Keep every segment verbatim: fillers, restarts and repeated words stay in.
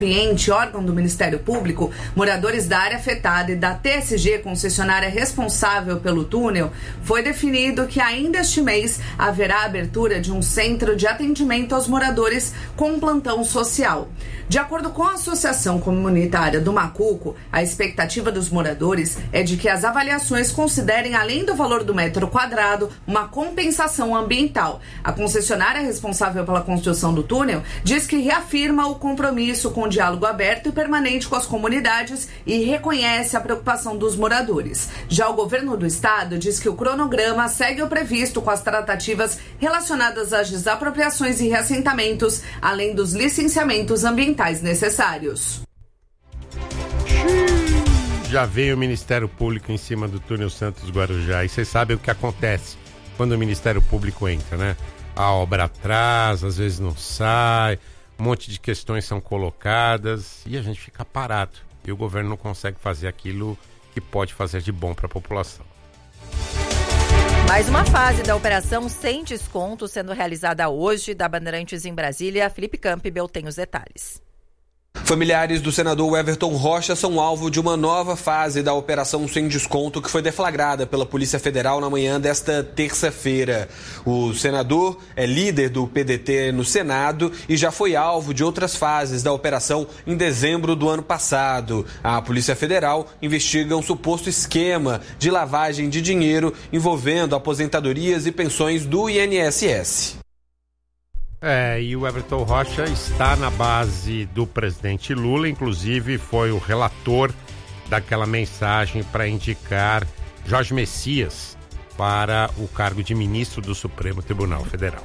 Cliente, órgão do Ministério Público, moradores da área afetada e da T S G, concessionária responsável pelo túnel, foi definido que ainda este mês haverá a abertura de um centro de atendimento aos moradores com plantão social. De acordo com a Associação Comunitária do Macuco, a expectativa dos moradores é de que as avaliações considerem, além do valor do metro quadrado, uma compensação ambiental. A concessionária responsável pela construção do túnel diz que reafirma o compromisso com o diálogo aberto e permanente com as comunidades e reconhece a preocupação dos moradores. Já o governo do estado diz que o cronograma segue o previsto com as tratativas relacionadas às desapropriações e reassentamentos, além dos licenciamentos ambientais necessários. Já veio o Ministério Público em cima do túnel Santos Guarujá e vocês sabem o que acontece quando o Ministério Público entra, né? A obra atrasa, às vezes não sai, um monte de questões são colocadas e a gente fica parado. E o governo não consegue fazer aquilo que pode fazer de bom para a população. Mais uma fase da operação sem desconto sendo realizada hoje da Bandeirantes em Brasília. Felipe Campbell tem os detalhes. Familiares do senador Everton Rocha são alvo de uma nova fase da operação sem desconto que foi deflagrada pela Polícia Federal na manhã desta terça-feira. O senador é líder do P D T no Senado e já foi alvo de outras fases da operação em dezembro do ano passado. A Polícia Federal investiga um suposto esquema de lavagem de dinheiro envolvendo aposentadorias e pensões do I N S S. É, e o Everton Rocha está na base do presidente Lula, inclusive foi o relator daquela mensagem para indicar Jorge Messias para o cargo de ministro do Supremo Tribunal Federal.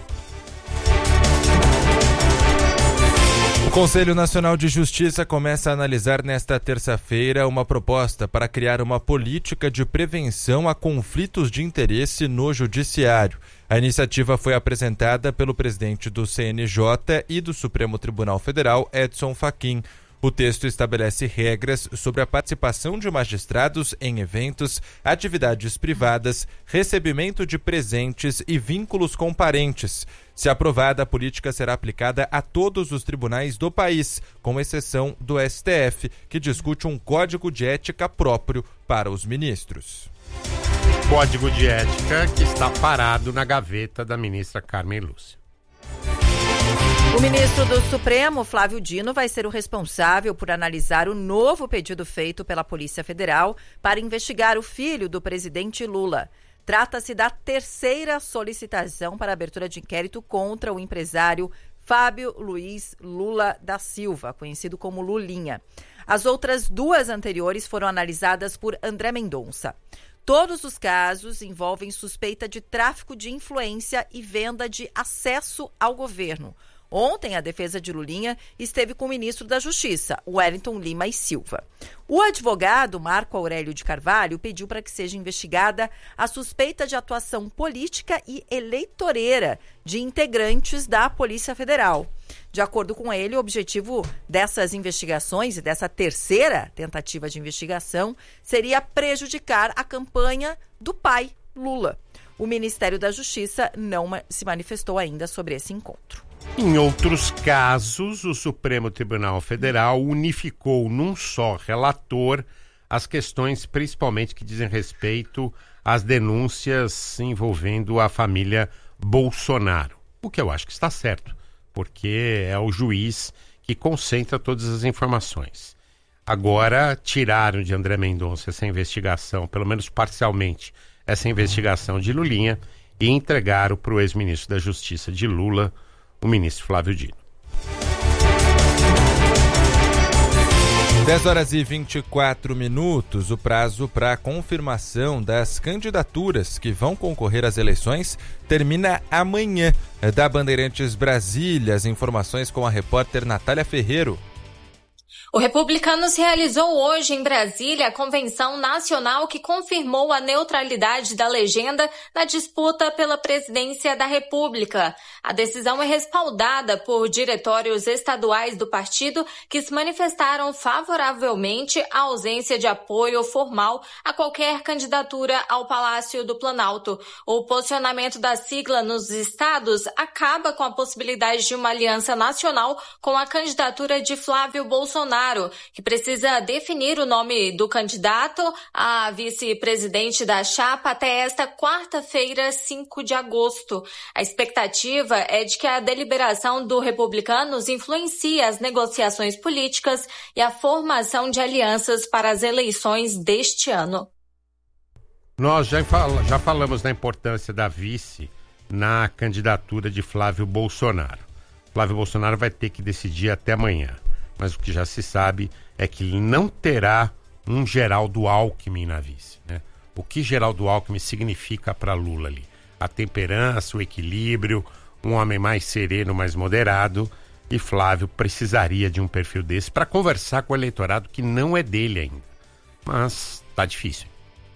O Conselho Nacional de Justiça começa a analisar nesta terça-feira uma proposta para criar uma política de prevenção a conflitos de interesse no judiciário. A iniciativa foi apresentada pelo presidente do C N J e do Supremo Tribunal Federal, Edson Fachin. O texto estabelece regras sobre a participação de magistrados em eventos, atividades privadas, recebimento de presentes e vínculos com parentes. Se aprovada, a política será aplicada a todos os tribunais do país, com exceção do S T F, que discute um código de ética próprio para os ministros. Código de ética que está parado na gaveta da ministra Carmen Lúcia. O ministro do Supremo, Flávio Dino, vai ser o responsável por analisar o novo pedido feito pela Polícia Federal para investigar o filho do presidente Lula. Trata-se da terceira solicitação para abertura de inquérito contra o empresário Fábio Luiz Lula da Silva, conhecido como Lulinha. As outras duas anteriores foram analisadas por André Mendonça. Todos os casos envolvem suspeita de tráfico de influência e venda de acesso ao governo. Ontem, a defesa de Lulinha esteve com o ministro da Justiça, Wellington Lima e Silva. O advogado Marco Aurélio de Carvalho pediu para que seja investigada a suspeita de atuação política e eleitoreira de integrantes da Polícia Federal. De acordo com ele, o objetivo dessas investigações e dessa terceira tentativa de investigação seria prejudicar a campanha do pai, Lula. O Ministério da Justiça não se manifestou ainda sobre esse encontro. Em outros casos, o Supremo Tribunal Federal unificou num só relator as questões principalmente que dizem respeito às denúncias envolvendo a família Bolsonaro. O que eu acho que está certo, porque é o juiz que concentra todas as informações. Agora, tiraram de André Mendonça essa investigação, pelo menos parcialmente, essa investigação de Lulinha e entregaram para o ex-ministro da Justiça de Lula, o ministro Flávio Dino. dez horas e vinte e quatro minutos, o prazo para a confirmação das candidaturas que vão concorrer às eleições termina amanhã. Da Bandeirantes Brasília, as informações com a repórter Natália Ferreiro. O Republicanos realizou hoje em Brasília a convenção nacional que confirmou a neutralidade da legenda na disputa pela presidência da República. A decisão é respaldada por diretórios estaduais do partido que se manifestaram favoravelmente à ausência de apoio formal a qualquer candidatura ao Palácio do Planalto. O posicionamento da sigla nos estados acaba com a possibilidade de uma aliança nacional com a candidatura de Flávio Bolsonaro, que precisa definir o nome do candidato a vice-presidente da chapa até esta quarta-feira, cinco de agosto. A expectativa é de que a deliberação do Republicanos influencie as negociações políticas e a formação de alianças para as eleições deste ano. Nós já, fal- já falamos da importância da vice na candidatura de Flávio Bolsonaro. Flávio Bolsonaro vai ter que decidir até amanhã. Mas o que já se sabe é que ele não terá um Geraldo Alckmin na vice, né? O que Geraldo Alckmin significa para Lula ali? A temperança, o equilíbrio, um homem mais sereno, mais moderado, e Flávio precisaria de um perfil desse para conversar com o eleitorado que não é dele ainda. Mas tá difícil.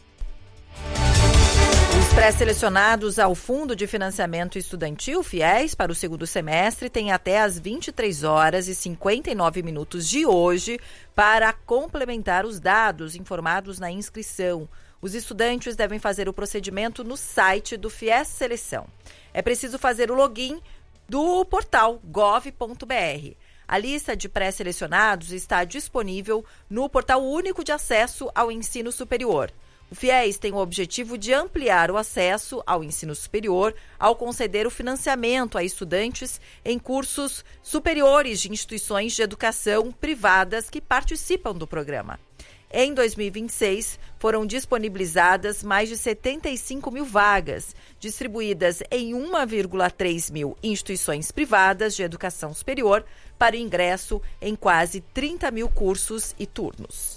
Os pré-selecionados ao Fundo de Financiamento Estudantil, FIES, para o segundo semestre, têm até às vinte e três horas e cinquenta e nove minutos de hoje para complementar os dados informados na inscrição. Os estudantes devem fazer o procedimento no site do FIES Seleção. É preciso fazer o login do portal gov ponto br. A lista de pré-selecionados está disponível no Portal Único de Acesso ao Ensino Superior. O FIES tem o objetivo de ampliar o acesso ao ensino superior ao conceder o financiamento a estudantes em cursos superiores de instituições de educação privadas que participam do programa. Em dois mil e vinte e seis, foram disponibilizadas mais de setenta e cinco mil vagas, distribuídas em uma vírgula três mil instituições privadas de educação superior para o ingresso em quase trinta mil cursos e turnos.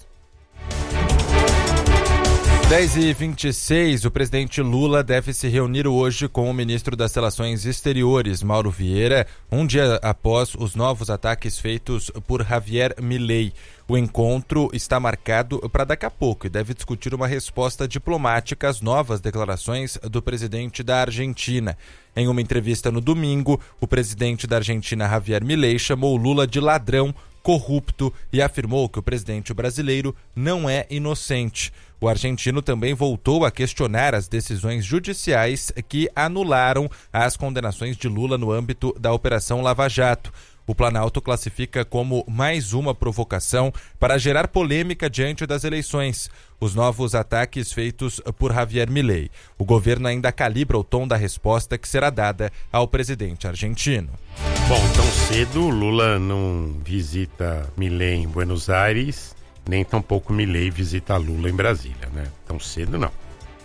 dez e vinte e seis, o presidente Lula deve se reunir hoje com o ministro das Relações Exteriores, Mauro Vieira, um dia após os novos ataques feitos por Javier Milei. O encontro está marcado para daqui a pouco e deve discutir uma resposta diplomática às novas declarações do presidente da Argentina. Em uma entrevista no domingo, o presidente da Argentina, Javier Milei, chamou Lula de ladrão, corrupto e afirmou que o presidente brasileiro não é inocente. O argentino também voltou a questionar as decisões judiciais que anularam as condenações de Lula no âmbito da Operação Lava Jato. O Planalto classifica como mais uma provocação para gerar polêmica diante das eleições. Os novos ataques feitos por Javier Milei. O governo ainda calibra o tom da resposta que será dada ao presidente argentino. Bom, tão cedo Lula não visita Milei em Buenos Aires, nem tampouco Milei visita Lula em Brasília, né? Tão cedo não.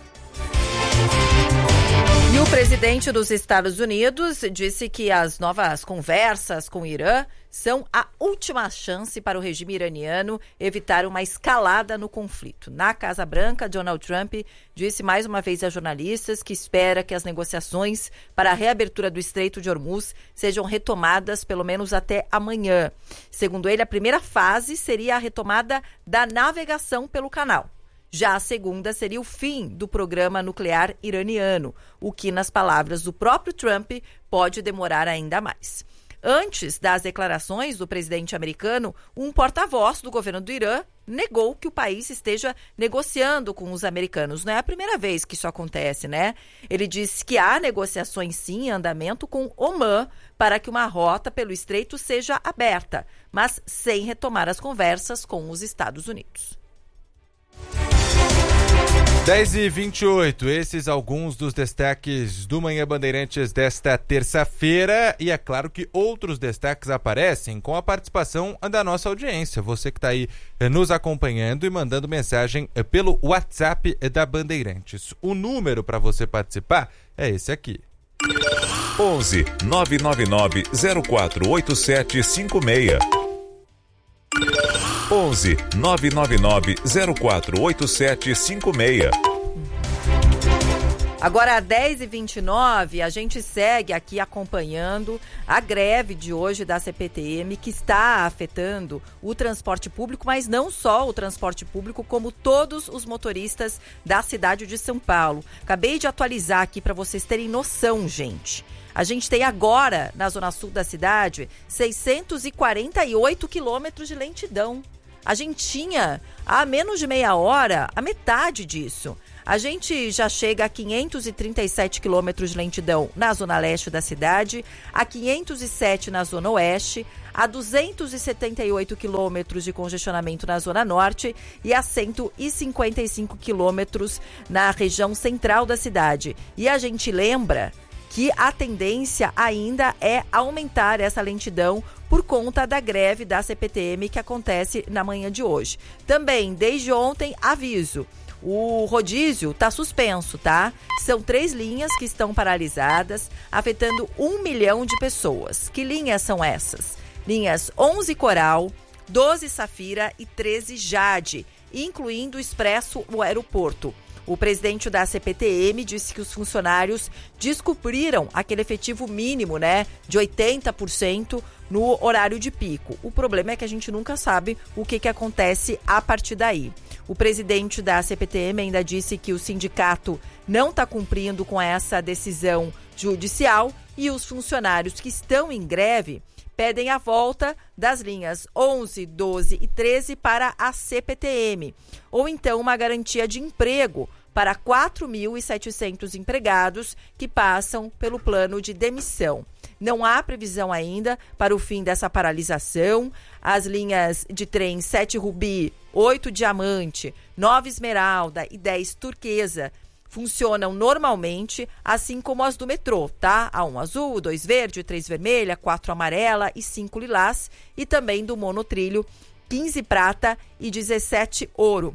E o presidente dos Estados Unidos disse que as novas conversas com o Irã são a última chance para o regime iraniano evitar uma escalada no conflito. Na Casa Branca, Donald Trump disse mais uma vez a jornalistas que espera que as negociações para a reabertura do Estreito de Hormuz sejam retomadas pelo menos até amanhã. Segundo ele, a primeira fase seria a retomada da navegação pelo canal. Já a segunda seria o fim do programa nuclear iraniano, o que, nas palavras do próprio Trump, pode demorar ainda mais. Antes das declarações do presidente americano, um porta-voz do governo do Irã negou que o país esteja negociando com os americanos. Não é a primeira vez que isso acontece, né? Ele disse que há negociações sim em andamento com Omã para que uma rota pelo estreito seja aberta, mas sem retomar as conversas com os Estados Unidos. dez e vinte e oito, esses alguns dos destaques do Manhã Bandeirantes desta terça-feira. E é claro que outros destaques aparecem com a participação da nossa audiência. Você que está aí nos acompanhando e mandando mensagem pelo WhatsApp da Bandeirantes. O número para você participar é esse aqui. onze nove nove nove zero quatro oito sete cinco seis. onze nove nove nove zero quatro oito sete cinco seis. Agora, às dez e vinte e nove, a gente segue aqui acompanhando a greve de hoje da C P T M, que está afetando o transporte público, mas não só o transporte público, como todos os motoristas da cidade de São Paulo. Acabei de atualizar aqui para vocês terem noção, gente. A gente tem agora, na zona sul da cidade, seiscentos e quarenta e oito quilômetros de lentidão. A gente tinha, há menos de meia hora, a metade disso. A gente já chega a quinhentos e trinta e sete quilômetros de lentidão na zona leste da cidade, a quinhentos e sete na zona oeste, a duzentos e setenta e oito quilômetros de congestionamento na zona norte e a cento e cinquenta e cinco quilômetros na região central da cidade. E a gente lembra que a tendência ainda é aumentar essa lentidão por conta da greve da C P T M que acontece na manhã de hoje. Também, desde ontem, aviso. O rodízio está suspenso, tá? São três linhas que estão paralisadas, afetando um milhão de pessoas. Que linhas são essas? Linhas onze Coral, doze Safira e treze Jade, incluindo o Expresso o aeroporto. O presidente da C P T M disse que os funcionários descumpriram aquele efetivo mínimo, né, de oitenta por cento no horário de pico. O problema é que a gente nunca sabe o que, que acontece a partir daí. O presidente da C P T M ainda disse que o sindicato não está cumprindo com essa decisão judicial e os funcionários que estão em greve pedem a volta das linhas onze, doze e treze para a C P T M, ou então uma garantia de emprego para quatro mil e setecentos empregados que passam pelo plano de demissão. Não há previsão ainda para o fim dessa paralisação. As linhas de trem sete Rubi, oito Diamante, nove Esmeralda e dez Turquesa funcionam normalmente, assim como as do metrô, tá? A um azul, dois verde, três vermelha, quatro amarela e cinco lilás. E também do monotrilho, quinze prata e dezessete ouro.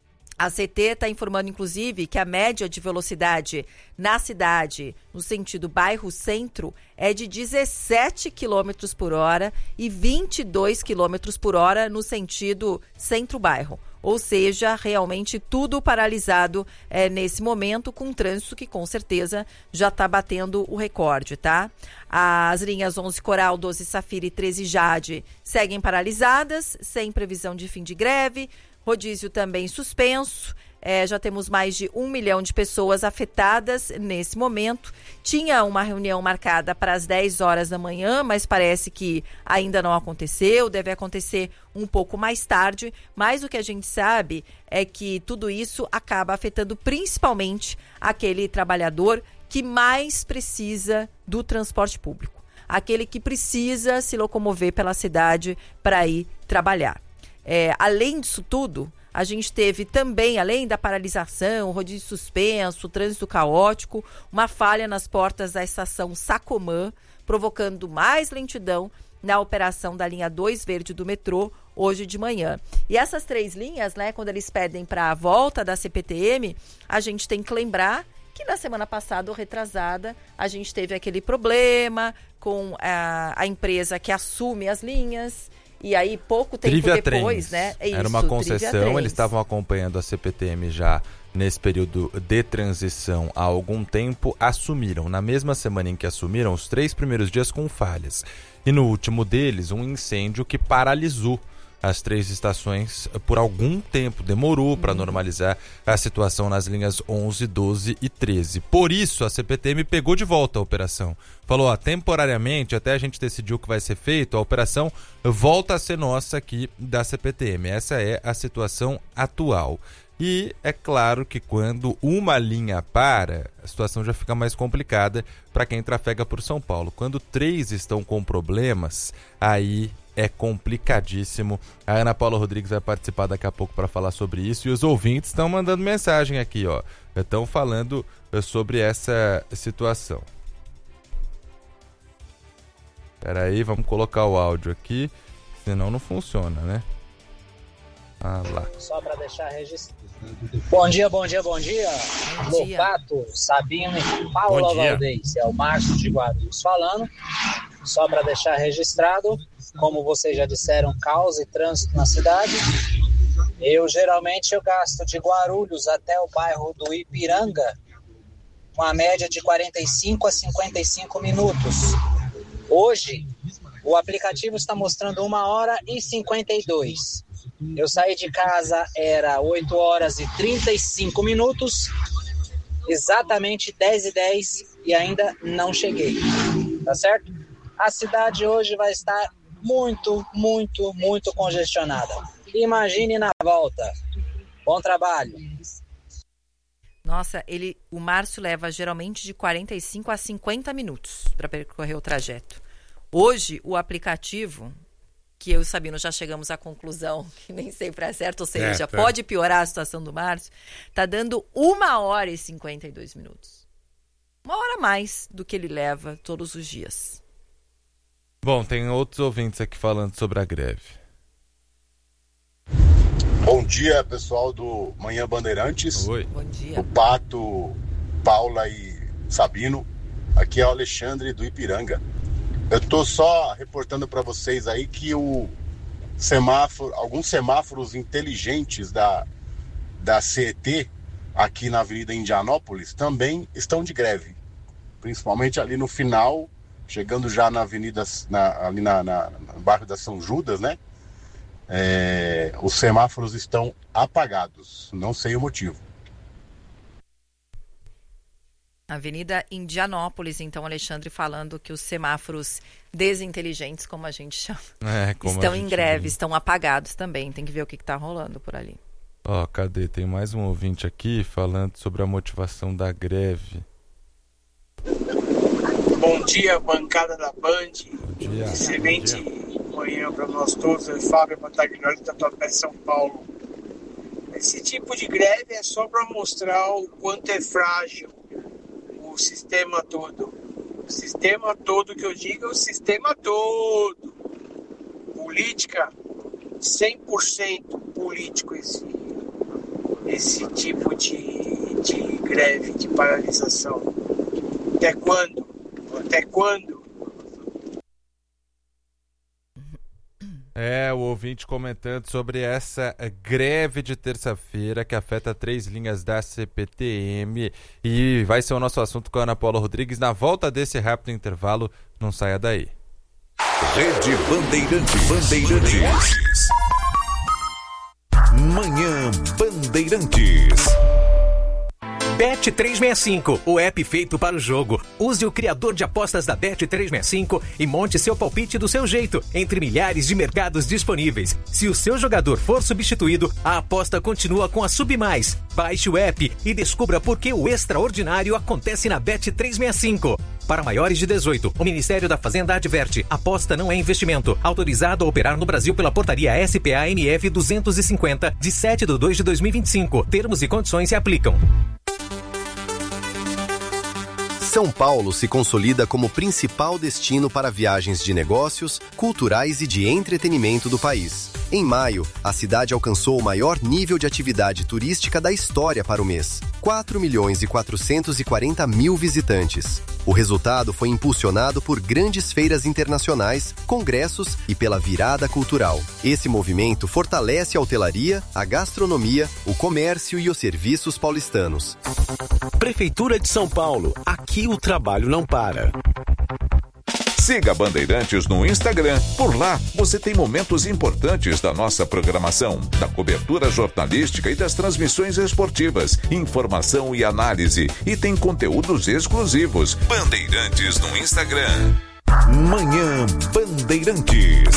A C T está informando, inclusive, que a média de velocidade na cidade, no sentido bairro-centro, é de dezessete quilômetros por hora e vinte e dois quilômetros por hora no sentido centro-bairro. Ou seja, realmente tudo paralisado é, nesse momento, com um trânsito que com certeza já está batendo o recorde, tá? As linhas onze Coral, doze Safira e treze Jade seguem paralisadas, sem previsão de fim de greve. Rodízio também suspenso, é, já temos mais de um milhão de pessoas afetadas nesse momento. Tinha uma reunião marcada para as dez horas da manhã, mas parece que ainda não aconteceu, deve acontecer um pouco mais tarde. Mas o que a gente sabe é que tudo isso acaba afetando principalmente aquele trabalhador que mais precisa do transporte público, aquele que precisa se locomover pela cidade para ir trabalhar. É, além disso tudo, a gente teve também, além da paralisação, rodízio suspenso, trânsito caótico, uma falha nas portas da estação Sacomã, provocando mais lentidão na operação da linha dois verde do metrô hoje de manhã. E essas três linhas, né, quando eles pedem para a volta da C P T M, a gente tem que lembrar que na semana passada ou retrasada, a gente teve aquele problema com a, a empresa que assume as linhas. E aí, pouco tempo Trivia depois, Trens. né? É isso, Era uma concessão, eles estavam acompanhando a C P T M já nesse período de transição há algum tempo, assumiram. Na mesma semana em que assumiram, os três primeiros dias com falhas. E no último deles, um incêndio que paralisou as três estações por algum tempo. Demorou para normalizar a situação nas linhas onze, doze e treze. Por isso, a C P T M pegou de volta a operação. Falou, ó, temporariamente, até a gente decidir o que vai ser feito, a operação volta a ser nossa aqui da C P T M. Essa é a situação atual. E é claro que quando uma linha para, a situação já fica mais complicada para quem trafega por São Paulo. Quando três estão com problemas, aí é complicadíssimo. A Ana Paula Rodrigues vai participar daqui a pouco para falar sobre isso. E os ouvintes estão mandando mensagem aqui, ó. Estão falando sobre essa situação. Espera aí, vamos colocar o áudio aqui, senão não funciona, né? Ah, lá. Só para deixar registrado. Bom dia, bom dia, bom dia. Bom dia. Lobato, Sabino e Paula Valdez. É o Márcio de Guarulhos falando. Só para deixar registrado, como vocês já disseram, caos e trânsito na cidade. Eu geralmente eu gasto de Guarulhos até o bairro do Ipiranga uma média de quarenta e cinco a cinquenta e cinco minutos. Hoje, o aplicativo está mostrando uma hora e cinquenta e dois. Eu saí de casa, era oito horas e trinta e cinco minutos, exatamente dez e dez, e ainda não cheguei, tá certo? A cidade hoje vai estar muito, muito, muito congestionada. Imagine na volta. Bom trabalho. Nossa, ele, o Márcio leva geralmente de quarenta e cinco a cinquenta minutos para percorrer o trajeto. Hoje, o aplicativo, que eu e o Sabino já chegamos à conclusão, que nem sempre é certo, ou seja, certo, pode piorar a situação do Márcio, está dando uma hora e cinquenta e dois minutos. Uma hora a mais do que ele leva todos os dias. Bom, tem outros ouvintes aqui falando sobre a greve. Bom dia, pessoal do Manhã Bandeirantes. Oi. Bom dia. O Pato, Paula e Sabino. Aqui é o Alexandre do Ipiranga. Eu tô só reportando para vocês aí que o semáforo, alguns semáforos inteligentes da, da C E T aqui na Avenida Indianópolis também estão de greve. Principalmente ali no final, chegando já na avenida, na, ali na, na, no bairro da São Judas, né? É, os semáforos estão apagados, não sei o motivo. Avenida Indianópolis, então, Alexandre, falando que os semáforos desinteligentes, como a gente chama, É, como estão a em gente greve, viu. estão apagados também. Tem que ver o que está rolando por ali. Ó, cadê? Tem mais um ouvinte aqui falando sobre a motivação da greve. Bom dia, bancada da Band. Bom dia. Excelente Bom dia. manhã para nós todos. Eu sou Fábio Patagnoli, da Tatuapé, São Paulo. Esse tipo de greve é só para mostrar o quanto é frágil o sistema todo. O sistema todo que eu digo é o sistema todo. Política, cem por cento político esse, esse tipo de, de greve, de paralisação. Até quando? Até quando? É, o ouvinte comentando sobre essa greve de terça-feira que afeta três linhas da C P T M e vai ser o nosso assunto com a Ana Paula Rodrigues na volta desse rápido intervalo. Não saia daí. Rede Bandeirante Bandeirantes. Manhã Bandeirantes. Bet trezentos e sessenta e cinco, o app feito para o jogo. Use o criador de apostas da Bet trezentos e sessenta e cinco e monte seu palpite do seu jeito, entre milhares de mercados disponíveis. Se o seu jogador for substituído, a aposta continua com a Submais. Baixe o app e descubra por que o extraordinário acontece na Bet trezentos e sessenta e cinco. Para maiores de dezoito, o Ministério da Fazenda adverte: aposta não é investimento. Autorizado a operar no Brasil pela portaria S P A N F duzentos e cinquenta, de sete de dois de dois mil e vinte e cinco. Termos e condições se aplicam. São Paulo se consolida como principal destino para viagens de negócios, culturais e de entretenimento do país. Em maio, a cidade alcançou o maior nível de atividade turística da história para o mês: quatro milhões e quatrocentos e quarenta mil visitantes. O resultado foi impulsionado por grandes feiras internacionais, congressos e pela virada cultural. Esse movimento fortalece a hotelaria, a gastronomia, o comércio e os serviços paulistanos. Prefeitura de São Paulo. Aqui o trabalho não para. Siga Bandeirantes no Instagram. Por lá, você tem momentos importantes da nossa programação, da cobertura jornalística e das transmissões esportivas, informação e análise. E tem conteúdos exclusivos. Bandeirantes no Instagram. Manhã Bandeirantes.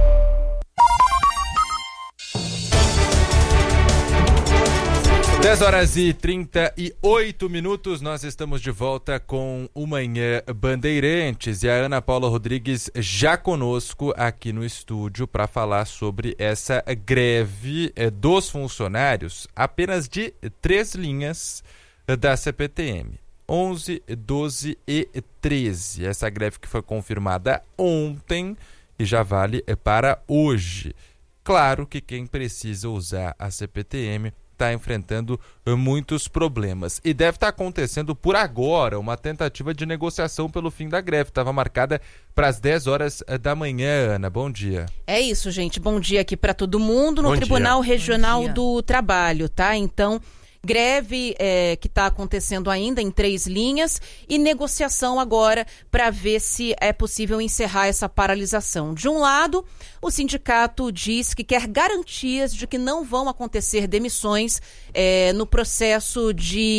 dez horas e trinta e oito minutos, nós estamos de volta com o Manhã Bandeirantes e a Ana Paula Rodrigues já conosco aqui no estúdio para falar sobre essa greve dos funcionários, apenas de três linhas da C P T M, onze, doze e treze. Essa greve que foi confirmada ontem e já vale para hoje. Claro que quem precisa usar a C P T M está enfrentando muitos problemas. E deve estar acontecendo por agora uma tentativa de negociação pelo fim da greve. Estava marcada para as dez horas da manhã, Ana. Bom dia. É isso, gente. Bom dia aqui para todo mundo no Bom Tribunal dia. Regional do Trabalho, tá? Então, Greve é, que está acontecendo ainda em três linhas e negociação agora para ver se é possível encerrar essa paralisação. De um lado, o sindicato diz que quer garantias de que não vão acontecer demissões é, no processo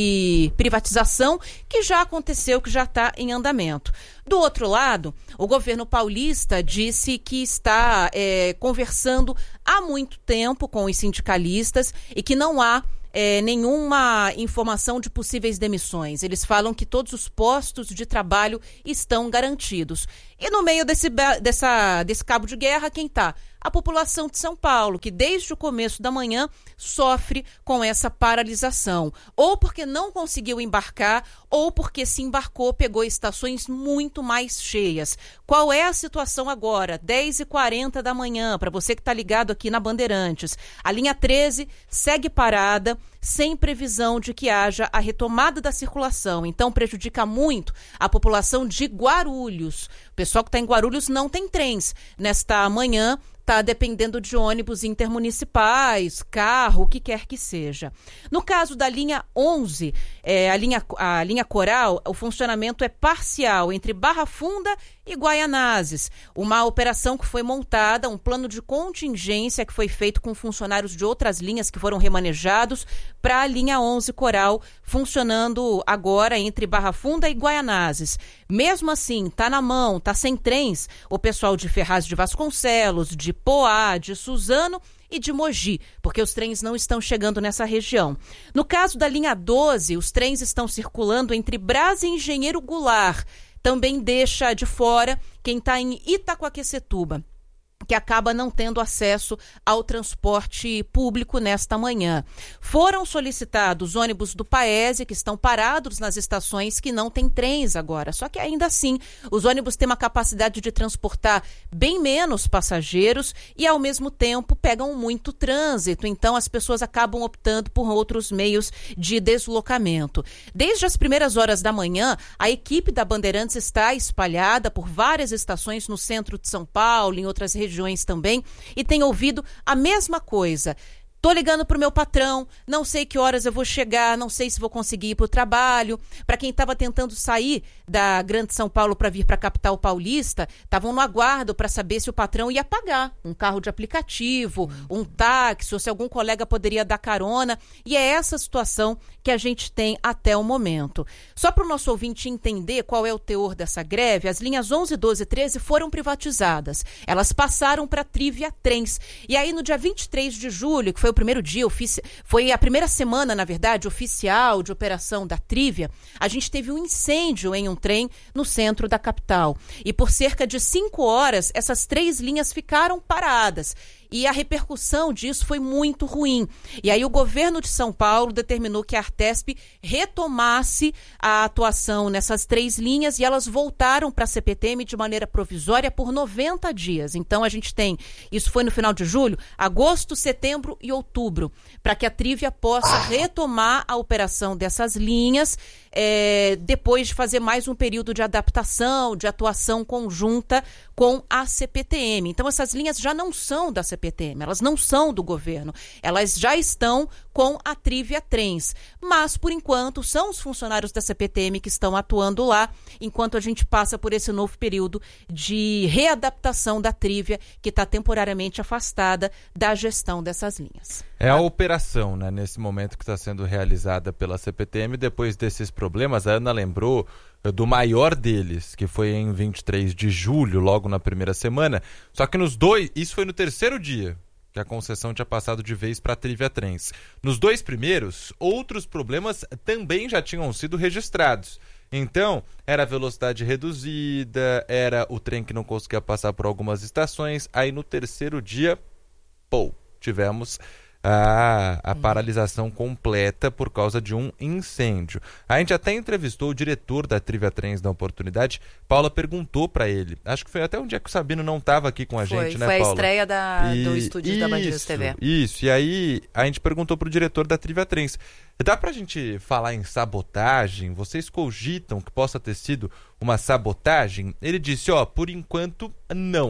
de privatização que já aconteceu, que já está em andamento. Do outro lado, o governo paulista disse que está é, conversando há muito tempo com os sindicalistas e que não há É, nenhuma informação de possíveis demissões. Eles falam que todos os postos de trabalho estão garantidos. E no meio desse, dessa, desse cabo de guerra, quem está? A população de São Paulo, que desde o começo da manhã sofre com essa paralisação. Ou porque não conseguiu embarcar, ou porque se embarcou, pegou estações muito mais cheias. Qual é a situação agora? dez e quarenta da manhã, para você que está ligado aqui na Bandeirantes. A linha treze segue parada, sem previsão de que haja a retomada da circulação. Então, prejudica muito a população de Guarulhos. O pessoal que está em Guarulhos não tem trens nesta manhã, está dependendo de ônibus intermunicipais, carro, o que quer que seja. No caso da linha onze, é, a, linha, a linha Coral, o funcionamento é parcial entre Barra Funda e Guaianazes. Uma operação que foi montada, um plano de contingência que foi feito com funcionários de outras linhas que foram remanejados para a linha onze Coral, funcionando agora entre Barra Funda e Guaianazes. Mesmo assim, está na mão, está sem trens, o pessoal de Ferraz de Vasconcelos, de Poá, de Suzano e de Mogi, porque os trens não estão chegando nessa região. No caso da linha doze, os trens estão circulando entre Brás e Engenheiro Goulart. Também deixa de fora quem está em Itacoaquecetuba, que acaba não tendo acesso ao transporte público nesta manhã. Foram solicitados ônibus do Paese, que estão parados nas estações que não têm trens agora. Só que ainda assim, os ônibus têm uma capacidade de transportar bem menos passageiros e, ao mesmo tempo, pegam muito trânsito. Então, as pessoas acabam optando por outros meios de deslocamento. Desde as primeiras horas da manhã, a equipe da Bandeirantes está espalhada por várias estações no centro de São Paulo, em outras regiões também, e tem ouvido a mesma coisa. Tô ligando pro meu patrão, não sei que horas eu vou chegar, não sei se vou conseguir ir pro trabalho. Para quem estava tentando sair da Grande São Paulo para vir para a capital paulista, estavam no aguardo para saber se o patrão ia pagar um carro de aplicativo, um táxi, ou se algum colega poderia dar carona. E é essa situação que a gente tem até o momento. Só para o nosso ouvinte entender qual é o teor dessa greve, as linhas onze, doze e treze foram privatizadas. Elas passaram para a Trivia Trens. E aí, no dia vinte e três de julho, que foi o primeiro dia, ofici... foi a primeira semana, na verdade, oficial de operação da Trivia, a gente teve um incêndio em um trem no centro da capital. E por cerca de cinco horas, essas três linhas ficaram paradas. E a repercussão disso foi muito ruim. E aí o governo de São Paulo determinou que a Artesp retomasse a atuação nessas três linhas e elas voltaram para a C P T M de maneira provisória por noventa dias. Então a gente tem, isso foi no final de julho, agosto, setembro e outubro, para que a Trivia possa retomar a operação dessas linhas, é, depois de fazer mais um período de adaptação, de atuação conjunta com a C P T M. Então essas linhas já não são da C P T M, elas não são do governo, elas já estão com a Trivia Trens, mas por enquanto são os funcionários da C P T M que estão atuando lá, enquanto a gente passa por esse novo período de readaptação da Trivia, que está temporariamente afastada da gestão dessas linhas. É a operação, né, nesse momento que está sendo realizada pela C P T M, depois desses problemas. A Ana lembrou do maior deles, que foi em vinte e três de julho, logo na primeira semana, só que nos dois, isso foi no terceiro dia que a concessão tinha passado de vez para a Trivia Trens. Nos dois primeiros, outros problemas também já tinham sido registrados. Então, era a velocidade reduzida, era o trem que não conseguia passar por algumas estações. Aí no terceiro dia, pô, tivemos a, a paralisação completa por causa de um incêndio. A gente até entrevistou o diretor da Trivia Trens na oportunidade. Paula perguntou para ele, acho que foi até um dia que o Sabino não estava aqui com a foi, gente, né, foi Paula? Foi a estreia da, e, do estúdio da Band News T V. Isso, e aí a gente perguntou pro diretor da Trivia Trens, dá pra gente falar em sabotagem? Vocês cogitam que possa ter sido uma sabotagem? Ele disse, ó, por enquanto não.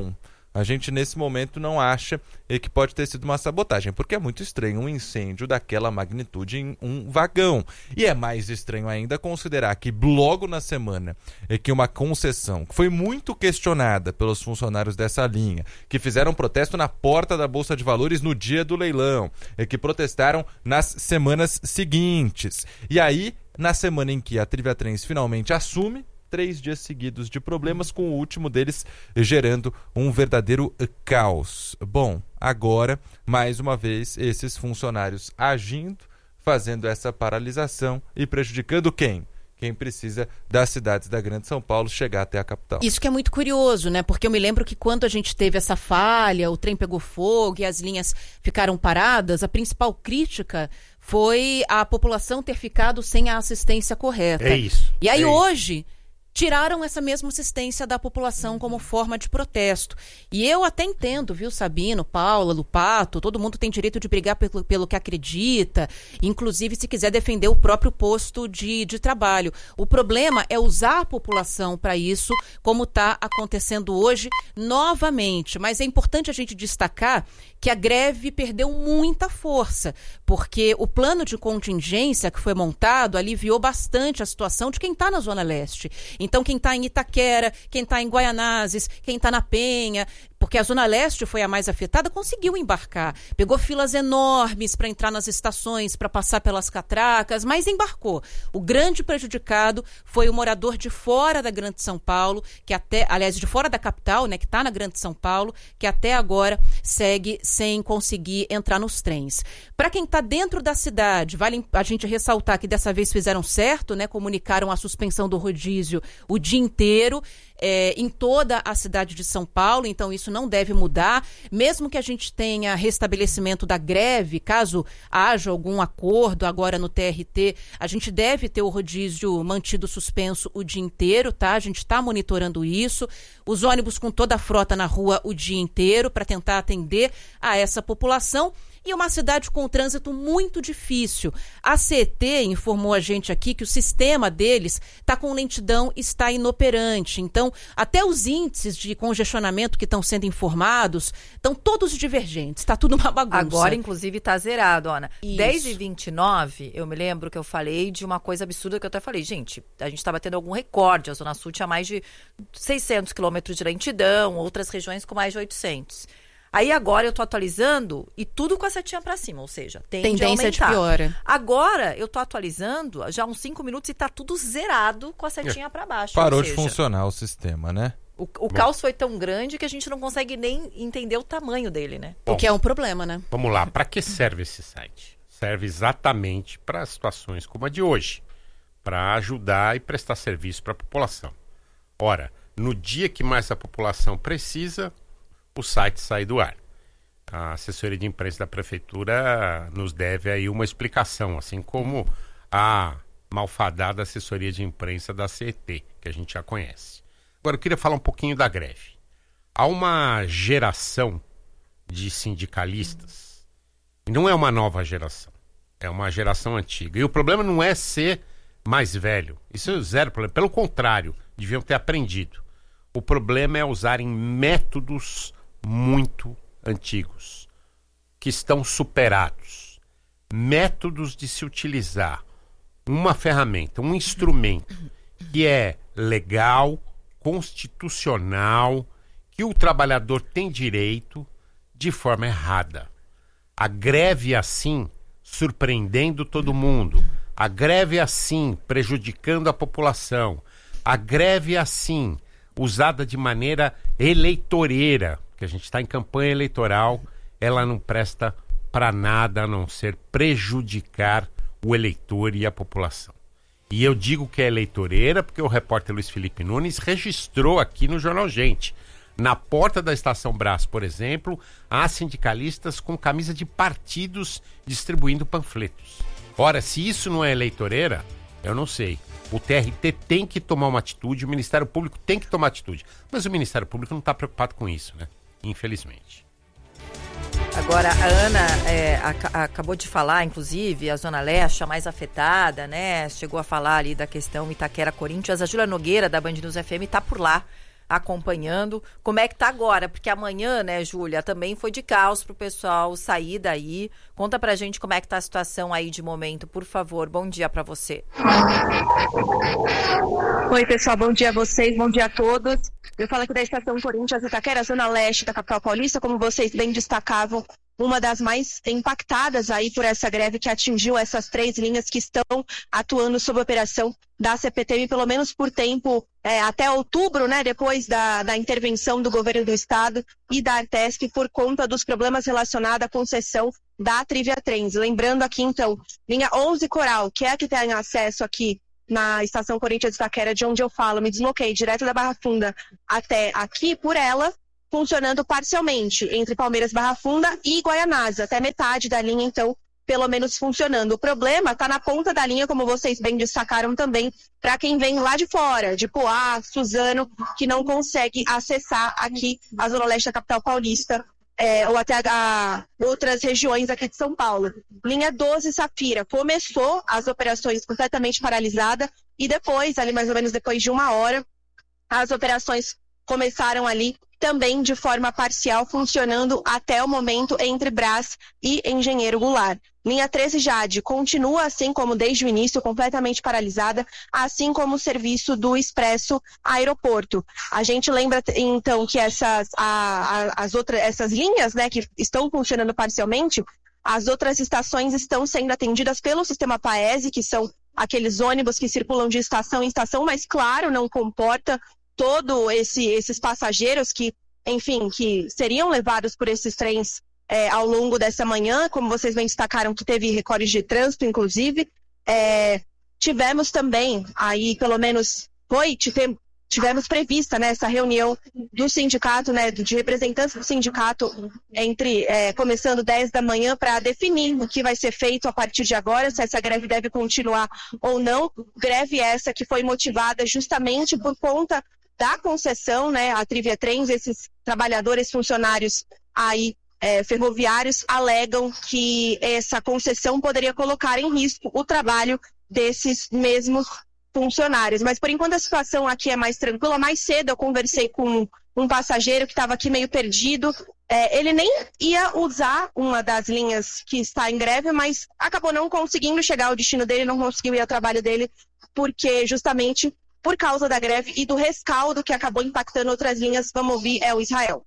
a gente nesse momento não acha que pode ter sido uma sabotagem, porque é muito estranho um incêndio daquela magnitude em um vagão. E é mais estranho ainda considerar que logo na semana é que uma concessão que foi muito questionada pelos funcionários dessa linha, que fizeram protesto na porta da Bolsa de Valores no dia do leilão, é que protestaram nas semanas seguintes. E aí, na semana em que a Triviatrans finalmente assume, três dias seguidos de problemas, com o último deles gerando um verdadeiro caos. Bom, agora, mais uma vez, esses funcionários agindo, fazendo essa paralisação e prejudicando quem? Quem precisa das cidades da Grande São Paulo chegar até a capital. Isso que é muito curioso, né? Porque eu me lembro que quando a gente teve essa falha, o trem pegou fogo e as linhas ficaram paradas, a principal crítica foi a população ter ficado sem a assistência correta. É isso. E aí é hoje... Isso. tiraram essa mesma assistência da população como forma de protesto. E eu até entendo, viu, Sabino, Paula, Lupato, todo mundo tem direito de brigar pelo, pelo que acredita, inclusive se quiser defender o próprio posto de, de trabalho. O problema é usar a população para isso, como está acontecendo hoje novamente. Mas é importante a gente destacar que a greve perdeu muita força, porque o plano de contingência que foi montado aliviou bastante a situação de quem está na Zona Leste. Então, quem está em Itaquera, quem está em Guaianazes, quem está na Penha, porque a Zona Leste foi a mais afetada, conseguiu embarcar. Pegou filas enormes para entrar nas estações, para passar pelas catracas, mas embarcou. O grande prejudicado foi o morador de fora da Grande São Paulo, que até, aliás, de fora da capital, né, que está na Grande São Paulo, que até agora segue sem conseguir entrar nos trens. Para quem está dentro da cidade, vale a gente ressaltar que dessa vez fizeram certo, né, comunicaram a suspensão do rodízio o dia inteiro, É, em toda a cidade de São Paulo, então isso não deve mudar, mesmo que a gente tenha restabelecimento da greve, caso haja algum acordo agora no T R T, a gente deve ter o rodízio mantido suspenso o dia inteiro, tá? A gente está monitorando isso, os ônibus com toda a frota na rua o dia inteiro para tentar atender a essa população. E uma cidade com um trânsito muito difícil. A C E T informou a gente aqui que o sistema deles está com lentidão, está inoperante. Então, até os índices de congestionamento que estão sendo informados estão todos divergentes. Está tudo uma bagunça. Agora, inclusive, está zerado, Ana. Isso. dez e vinte e nove, eu me lembro que eu falei de uma coisa absurda que eu até falei. Gente, a gente está batendo algum recorde. A Zona Sul tinha mais de seiscentos quilômetros de lentidão, outras regiões com mais de oitocentos. Aí agora eu tô atualizando e tudo com a setinha pra cima, ou seja, tende tendência a aumentar. de piora. Agora eu tô atualizando já uns cinco minutos e tá tudo zerado com a setinha pra baixo. Parou ou de seja, funcionar o sistema, né? O, o caos foi tão grande que a gente não consegue nem entender o tamanho dele, né? O que é um problema, né? Vamos lá, para que serve esse site? Serve exatamente para situações como a de hoje, para ajudar e prestar serviço para a população. Ora, no dia que mais a população precisa, o site sai do ar. A assessoria de imprensa da prefeitura nos deve aí uma explicação, assim como a malfadada assessoria de imprensa da C E T, que a gente já conhece. Agora eu queria falar um pouquinho da greve. Há uma geração de sindicalistas, e não é uma nova geração, é uma geração antiga. E o problema não é ser mais velho, isso é zero problema, pelo contrário, deviam ter aprendido. O problema é usarem métodos muito antigos, que estão superados. Métodos de se utilizar uma ferramenta, um instrumento que é legal, constitucional, que o trabalhador tem direito, de forma errada. A greve assim, surpreendendo todo mundo. A greve assim, prejudicando a população. A greve assim, usada de maneira eleitoreira, que a gente está em campanha eleitoral, ela não presta para nada a não ser prejudicar o eleitor e a população. E eu digo que é eleitoreira porque o repórter Luiz Felipe Nunes registrou aqui no Jornal Gente. Na porta da Estação Brás, por exemplo, há sindicalistas com camisa de partidos distribuindo panfletos. Ora, se isso não é eleitoreira, eu não sei. O T R T tem que tomar uma atitude, o Ministério Público tem que tomar atitude. Mas o Ministério Público não está preocupado com isso, né? Infelizmente. Agora, a Ana é, a, acabou de falar, inclusive, a Zona Leste, a mais afetada, né? Chegou a falar ali da questão Itaquera-Corinthians. A Júlia Nogueira, da Band News F M, está por lá. acompanhando. Como é que tá agora? Porque amanhã, né, Júlia, também foi de caos para o pessoal sair daí. Conta pra gente como é que tá a situação aí de momento, por favor. Bom dia para você. Oi, pessoal, bom dia a vocês, bom dia a todos. Eu falo aqui da Estação Corinthians Itaquera, zona leste da capital paulista, como vocês bem destacavam, uma das mais impactadas aí por essa greve que atingiu essas três linhas que estão atuando sob operação da C P T M, pelo menos por tempo é, até outubro, né, depois da, da intervenção do governo do estado e da Artesp por conta dos problemas relacionados à concessão da Trivia Trens. Lembrando aqui, então, linha onze Coral, que é a que tem acesso aqui na Estação Corinthians Itaquera, de onde eu falo, me desloquei direto da Barra Funda até aqui por ela, funcionando parcialmente entre Palmeiras, Barra Funda e Guaianazes, até metade da linha, então, pelo menos funcionando. O problema está na ponta da linha, como vocês bem destacaram também, para quem vem lá de fora, de Poá, Suzano, que não consegue acessar aqui a Zona Leste da capital paulista, é, ou até a, a outras regiões aqui de São Paulo. Linha doze Safira começou as operações completamente paralisada e depois, ali mais ou menos depois de uma hora, as operações começaram ali também de forma parcial, funcionando até o momento entre Brás e Engenheiro Goulart. Linha treze Jade continua, assim como desde o início, completamente paralisada, assim como o serviço do Expresso Aeroporto. A gente lembra, então, que essas, a, a, as outras, essas linhas, né, que estão funcionando parcialmente, as outras estações estão sendo atendidas pelo sistema Paese, que são aqueles ônibus que circulam de estação em estação, mas, claro, não comporta todos esse, esses passageiros que, enfim, que seriam levados por esses trens é, ao longo dessa manhã, como vocês bem destacaram, que teve recordes de trânsito, inclusive. É, tivemos também, aí pelo menos foi, tive, tivemos prevista, né, essa reunião do sindicato, né, de representantes do sindicato, entre é, começando dez da manhã, para definir o que vai ser feito a partir de agora, se essa greve deve continuar ou não. Greve essa que foi motivada justamente por conta da concessão, né, a Trivia Trens. Esses trabalhadores, funcionários aí é, ferroviários alegam que essa concessão poderia colocar em risco o trabalho desses mesmos funcionários. Mas por enquanto a situação aqui é mais tranquila. Mais cedo eu conversei com um passageiro que estava aqui meio perdido. É, ele nem ia usar uma das linhas que está em greve, mas acabou não conseguindo chegar ao destino dele, não conseguiu ir ao trabalho dele, porque justamente por causa da greve e do rescaldo que acabou impactando outras linhas. Vamos ouvir, é o Israel.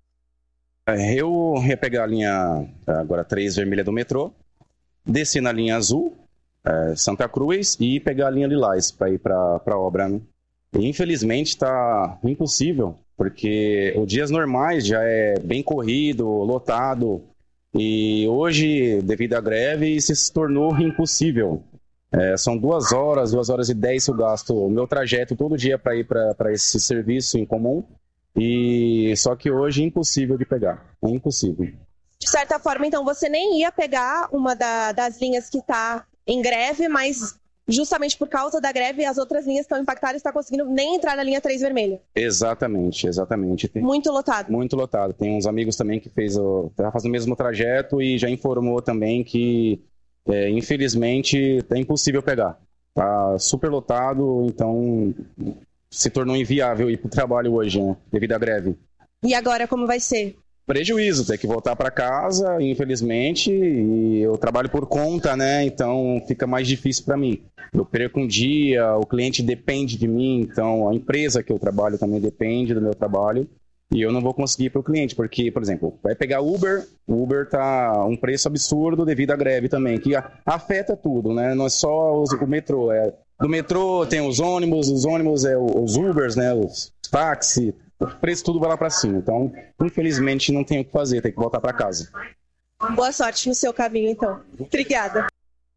Eu ia pegar a linha agora três vermelha do metrô, descer na linha azul, é, Santa Cruz, e pegar a linha lilás para ir para a obra. Né? E, infelizmente está impossível, porque os dias normais já é bem corrido, lotado, e hoje, devido à greve, isso se tornou impossível. É, são duas horas, duas horas e dez que eu gasto o meu trajeto todo dia para ir para esse serviço em comum. E só que hoje é impossível de pegar. É impossível. De certa forma, então, você nem ia pegar uma da, das linhas que está em greve, mas justamente por causa da greve, as outras linhas estão impactadas e está conseguindo nem entrar na linha três vermelha. Exatamente, exatamente. Tem, muito lotado. Muito lotado. Tem uns amigos também que fez o, tá fazendo o mesmo trajeto e já informou também que É, infelizmente é impossível pegar, tá super lotado, então se tornou inviável ir para o trabalho hoje, né, devido à greve. E agora como vai ser? Prejuízo, ter que voltar para casa, infelizmente, e eu trabalho por conta, né, então fica mais difícil para mim. Eu perco um dia, o cliente depende de mim, então a empresa que eu trabalho também depende do meu trabalho. E eu não vou conseguir ir para o cliente, porque, por exemplo, vai pegar Uber, o Uber tá um preço absurdo devido à greve também, que afeta tudo, né? Não é só os, o metrô, é do metrô tem os ônibus, os ônibus é os Ubers, né? Os táxis, o preço tudo vai lá para cima. Então, infelizmente, não tem o que fazer, tem que voltar para casa. Boa sorte no seu caminho, então. Obrigada.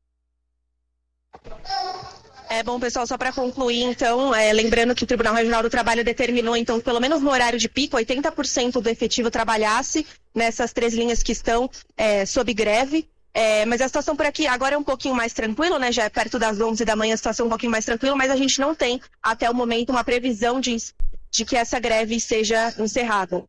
É bom, pessoal, só para concluir, então, é, lembrando que o Tribunal Regional do Trabalho determinou, então, que pelo menos no horário de pico, oitenta por cento do efetivo trabalhasse nessas três linhas que estão é, sob greve. É, mas a situação por aqui agora é um pouquinho mais tranquila, né? Já é perto das onze da manhã, a situação é um pouquinho mais tranquila, mas a gente não tem, até o momento, uma previsão de, de que essa greve seja encerrada.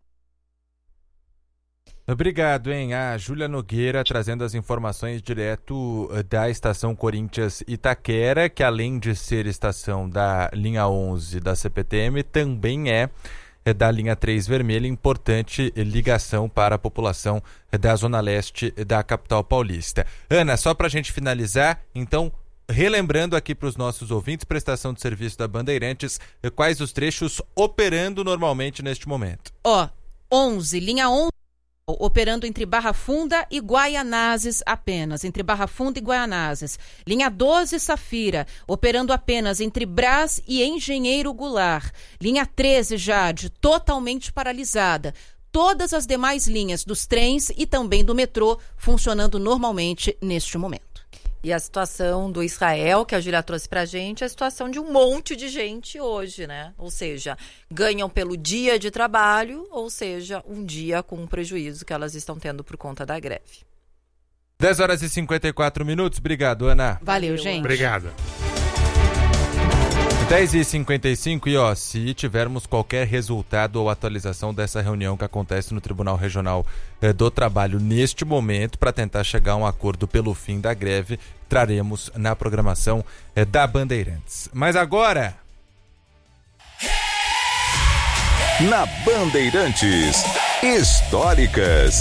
Obrigado, hein? A Júlia Nogueira trazendo as informações direto da Estação Corinthians Itaquera, que além de ser estação da linha onze da C P T M, também é, da linha três vermelha, importante ligação para a população da Zona Leste da capital paulista. Ana, só para a gente finalizar, então, relembrando aqui para os nossos ouvintes, prestação de serviço da Bandeirantes, quais os trechos operando normalmente neste momento? Ó, onze, linha onze, operando entre Barra Funda e Guaianazes apenas, entre Barra Funda e Guaianazes. Linha doze, Safira, operando apenas entre Brás e Engenheiro Goulart. Linha treze, Jade, totalmente paralisada. Todas as demais linhas dos trens e também do metrô funcionando normalmente neste momento. E a situação do Israel, que a Júlia trouxe pra gente, é a situação de um monte de gente hoje, né? Ou seja, ganham pelo dia de trabalho, ou seja, um dia com um prejuízo que elas estão tendo por conta da greve. dez horas e cinquenta e quatro minutos. Obrigado, Ana. Valeu, gente. Obrigado. dez e cinquenta e cinco e ó, se tivermos qualquer resultado ou atualização dessa reunião que acontece no Tribunal Regional eh, do Trabalho neste momento, para tentar chegar a um acordo pelo fim da greve, traremos na programação eh, da Bandeirantes. Mas agora... Na Bandeirantes, históricas.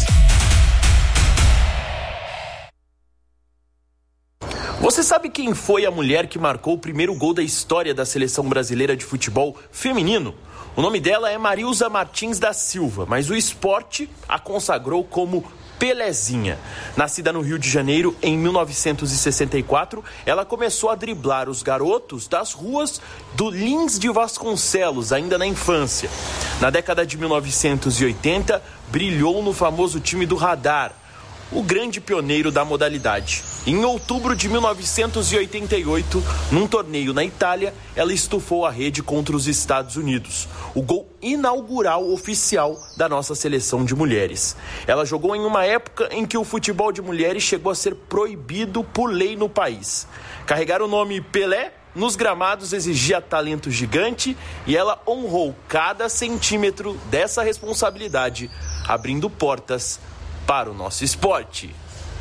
Você sabe quem foi a mulher que marcou o primeiro gol da história da seleção brasileira de futebol feminino? O nome dela é Marilza Martins da Silva, mas o esporte a consagrou como Pelezinha. Nascida no Rio de Janeiro em mil novecentos e sessenta e quatro, ela começou a driblar os garotos das ruas do Lins de Vasconcelos, ainda na infância. Na década de mil novecentos e oitenta, brilhou no famoso time do Radar, o grande pioneiro da modalidade. Em outubro de mil novecentos e oitenta e oito, num torneio na Itália, ela estufou a rede contra os Estados Unidos, o gol inaugural oficial da nossa seleção de mulheres. Ela jogou em uma época em que o futebol de mulheres chegou a ser proibido por lei no país. Carregar o nome Pelé nos gramados exigia talento gigante e ela honrou cada centímetro dessa responsabilidade, abrindo portas para o nosso esporte.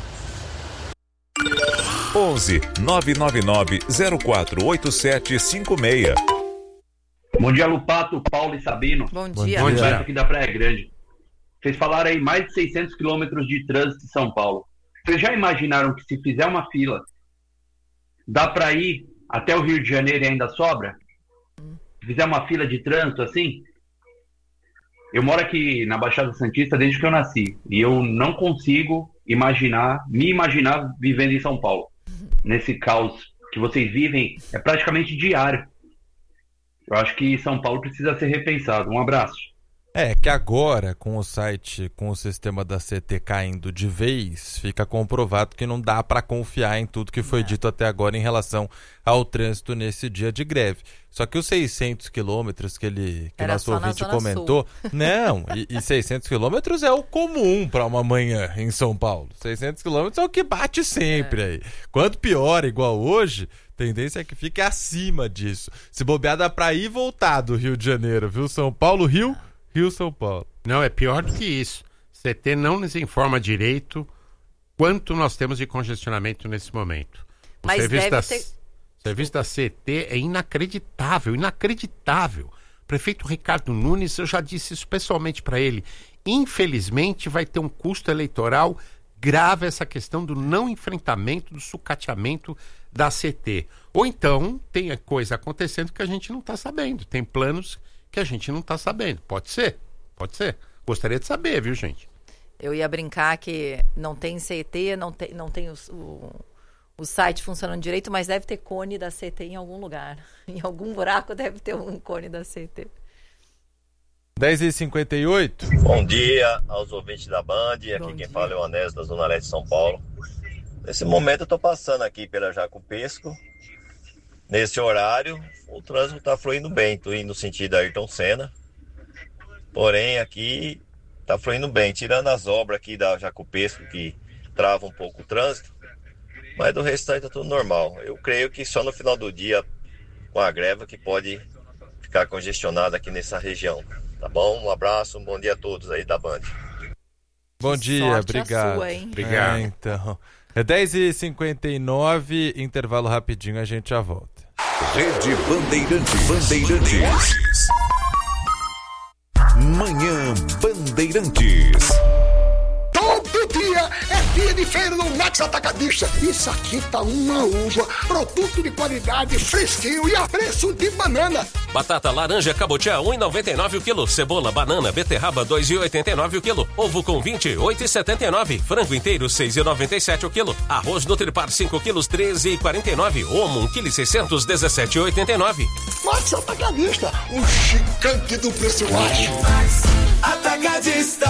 onze nove nove nove zero quatro oito sete cinco seis. Bom dia, Lupato, Paulo e Sabino. Bom dia. Bom dia. Aqui da Praia Grande. Vocês falaram aí mais de seiscentos quilômetros de trânsito em São Paulo. Vocês já imaginaram que se fizer uma fila, dá para ir até o Rio de Janeiro e ainda sobra? Se fizer uma fila de trânsito assim? Eu moro aqui na Baixada Santista desde que eu nasci e eu não consigo imaginar, me imaginar vivendo em São Paulo. Nesse caos que vocês vivem é praticamente diário. Eu acho que São Paulo precisa ser repensado. Um abraço. É que agora, com o site, com o sistema da C T caindo de vez, fica comprovado que não dá para confiar em tudo que foi é. dito até agora em relação ao trânsito nesse dia de greve. Só que os seiscentos quilômetros que ele que nosso ouvinte comentou, Sul. não, e, e seiscentos quilômetros é o comum para uma manhã em São Paulo. seiscentos quilômetros é o que bate sempre é. aí. Quanto pior, igual hoje, tendência é que fique acima disso. Se bobear, dá para ir e voltar do Rio de Janeiro, viu? São Paulo, Rio... Rio, São Paulo. Não, é pior do que isso. C T não nos informa direito quanto nós temos de congestionamento nesse momento. O Mas serviço, da, ter... serviço da C T é inacreditável, inacreditável. Prefeito Ricardo Nunes, eu já disse isso pessoalmente para ele, infelizmente vai ter um custo eleitoral grave essa questão do não enfrentamento, do sucateamento da C T. Ou então tem coisa acontecendo que a gente não está sabendo, tem planos que a gente não está sabendo. Pode ser, pode ser. Gostaria de saber, viu, gente? Eu ia brincar que não tem C T, não tem, não tem o, o, o site funcionando direito, mas deve ter cone da C T em algum lugar. Em algum buraco deve ter um cone da C T. dez e cinquenta e oito. Bom dia aos ouvintes da Band. Aqui Bom quem dia. fala é o Anésio da Zona Leste de São Paulo. Nesse momento eu estou passando aqui pela Jacupesco. Nesse horário, o trânsito está fluindo bem. Estou indo no sentido Ayrton Senna. Porém, aqui está fluindo bem. Tirando as obras aqui da Jacupesco, que trava um pouco o trânsito. Mas do restante está tudo normal. Eu creio que só no final do dia, com a greve, que pode ficar congestionado aqui nessa região. Tá bom? Um abraço, um bom dia a todos aí da Band. Bom Que dia, sorte a obrigado. sua, hein? Obrigado. É, então, é dez e cinquenta e nove, intervalo rapidinho, a gente já volta. Rede Bandeirantes. Bandeirantes. Manhã Bandeirantes. Todo dia é dia de feira no Max Atacadista. Isso aqui tá uma uva, produto de qualidade, fresquinho e a preço de banana. Batata laranja cabotiá um real e noventa e nove centavos o quilo. Cebola, banana, beterraba dois reais e oitenta e nove centavos o quilo. Ovo com vinte, oito reais e setenta e nove centavos. Frango inteiro seis reais e noventa e sete centavos o quilo. Arroz Nutripar cinco quilos treze reais e quarenta e nove centavos. Omo um quilo e seiscentos dezessete reais e oitenta e nove centavos. Max Atacadista, o gigante do preço baixo. Atacadista.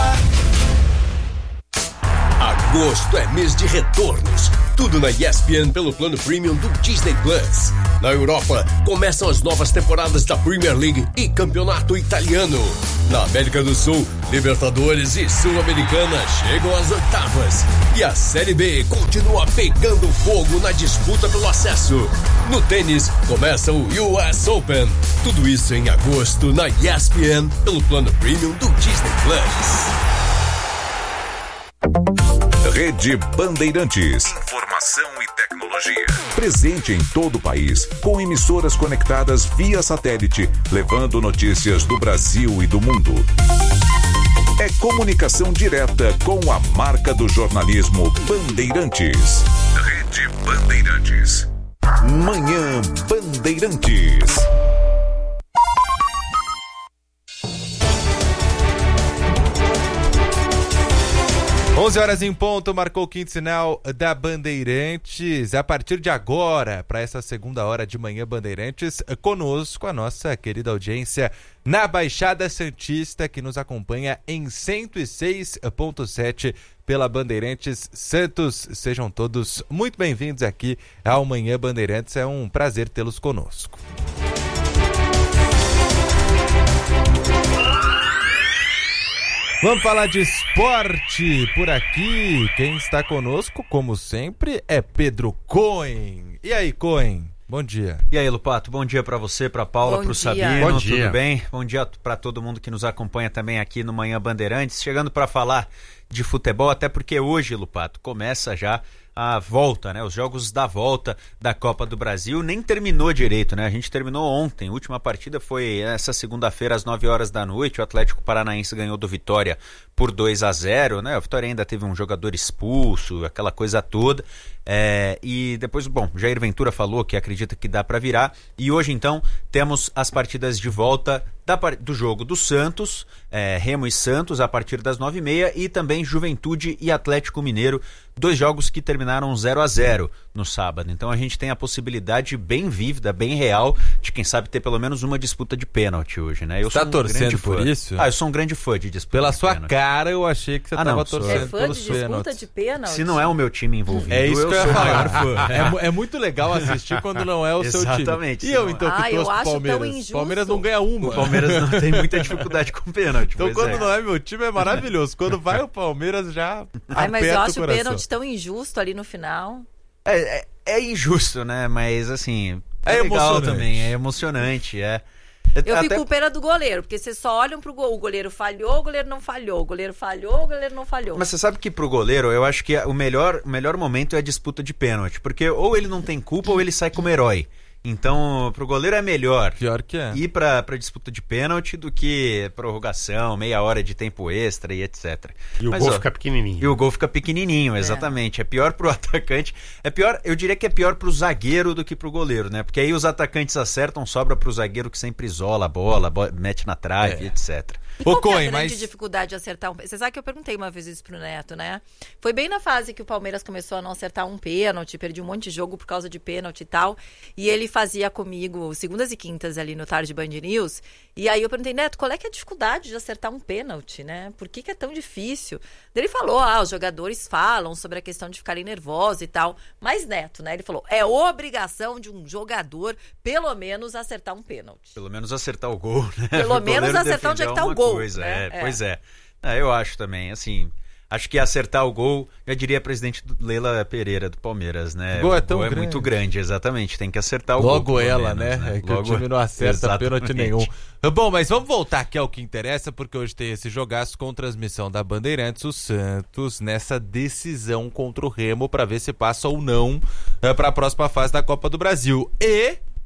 Agosto é mês de retornos. Tudo na E S P N pelo plano premium do Disney Plus. Na Europa, começam as novas temporadas da Premier League e Campeonato Italiano. Na América do Sul, Libertadores e Sul-Americana chegam às oitavas. E a Série B continua pegando fogo na disputa pelo acesso. No tênis, começa o U S Open. Tudo isso em agosto na E S P N pelo plano premium do Disney Plus. Rede Bandeirantes. Informação e tecnologia. Presente em todo o país, com emissoras conectadas via satélite, levando notícias do Brasil e do mundo. É comunicação direta com a marca do jornalismo Bandeirantes. Rede Bandeirantes. Manhã Bandeirantes. onze horas em ponto, marcou o quinto sinal da Bandeirantes. A partir de agora, para essa segunda hora de Manhã Bandeirantes, conosco a nossa querida audiência na Baixada Santista, que nos acompanha em cento e seis ponto sete pela Bandeirantes Santos. Sejam todos muito bem-vindos aqui ao Manhã Bandeirantes. É um prazer tê-los conosco. Vamos falar de esporte por aqui. Quem está conosco, como sempre, é Pedro Cohen. E aí, Cohen? Bom dia. E aí, Lupato? Bom dia para você, para Paula, para o Sabino. Bom dia. Tudo bem? Bom dia para todo mundo que nos acompanha também aqui no Manhã Bandeirantes. Chegando para falar de futebol, até porque hoje, Lupato, começa já a volta, né? Os jogos da volta da Copa do Brasil. Nem terminou direito, né? A gente terminou ontem. A última partida foi essa segunda-feira às nove horas da noite. O Atlético Paranaense ganhou do Vitória por dois a zero, né? O Vitória ainda teve um jogador expulso, aquela coisa toda. É, e depois, bom, Jair Ventura falou que acredita que dá para virar. E hoje, então, temos as partidas de volta da, do jogo do Santos, é, Remo e Santos, a partir das nove e meia, e também Juventude e Atlético Mineiro, dois jogos que terminaram zero a zero no sábado. Então a gente tem a possibilidade bem vívida, bem real, de quem sabe ter pelo menos uma disputa de pênalti hoje, né? Eu Você sou tá um torcendo por fã. isso? Ah, eu sou um grande fã de disputa Pela de sua pênalti. cara, eu achei que você ah, tava não, torcendo é fã pelos de disputa pênaltis. de pênalti? Se não é o meu time envolvido, É isso eu que eu ia sou o falar. maior fã. É, é muito legal assistir quando não é o seu time. Exatamente. E eu, então, que Ah, eu torço pro acho tão Palmeiras. injusto. Palmeiras não ganha uma. O Palmeiras não tem muita dificuldade com pênalti. Então, pois quando é. não é meu time, é maravilhoso. Quando vai o Palmeiras, já Ai, mas eu aperta acho o o coração. pênalti tão injusto ali no final. É, é, é injusto, né? Mas assim, é, É legal emocionante. também, é emocionante, é. Eu Até- fico com pena do goleiro, porque vocês só olham pro gol. O goleiro falhou, o goleiro não falhou. O goleiro falhou, o goleiro não falhou. Mas você sabe que pro goleiro, eu acho que o melhor, o melhor momento é a disputa de pênalti. Porque ou ele não tem culpa ou ele sai como herói. Então, pro goleiro é melhor Pior que é. ir pra, pra disputa de pênalti do que prorrogação, meia hora de tempo extra e etcétera. E o Mas, gol ó, fica pequenininho. E o gol fica pequenininho, exatamente. É. é pior pro atacante. É pior, eu diria que é pior pro zagueiro do que pro goleiro, né? Porque aí os atacantes acertam, sobra pro zagueiro que sempre isola a bola, bo- mete na trave, É. etcétera. E qual Ô, que é a Cohen, grande mas- dificuldade de acertar um pênalti? Você sabe que eu perguntei uma vez isso pro Neto, né? Foi bem na fase que o Palmeiras começou a não acertar um pênalti, perdi um monte de jogo por causa de pênalti e tal. E ele fazia comigo segundas e quintas ali no Tarde Band News. E aí eu perguntei, Neto, qual é que é a dificuldade de acertar um pênalti, né? Por que que é tão difícil? Ele falou, ah, os jogadores falam sobre a questão de ficarem nervosos e tal. Mas, Neto, né? Ele falou, é obrigação de um jogador, pelo menos, acertar um pênalti. Pelo menos acertar o gol, né? Pelo O menos goleiro acertar onde é que tá o defender gol, alguma coisa, né? é, É. Pois é. É, eu acho também, assim, acho que acertar o gol, eu diria a presidente Leila Pereira do Palmeiras, né? O gol é tão é grande. muito grande, exatamente, tem que acertar o Logo gol. pelo ela, menos, né? É que Logo- o time não acerta Exatamente. pênalti nenhum. Bom, mas vamos voltar aqui ao que interessa, porque hoje tem esse jogaço com transmissão da Bandeirantes, o Santos, nessa decisão contra o Remo, para ver se passa ou não para a próxima fase da Copa do Brasil. E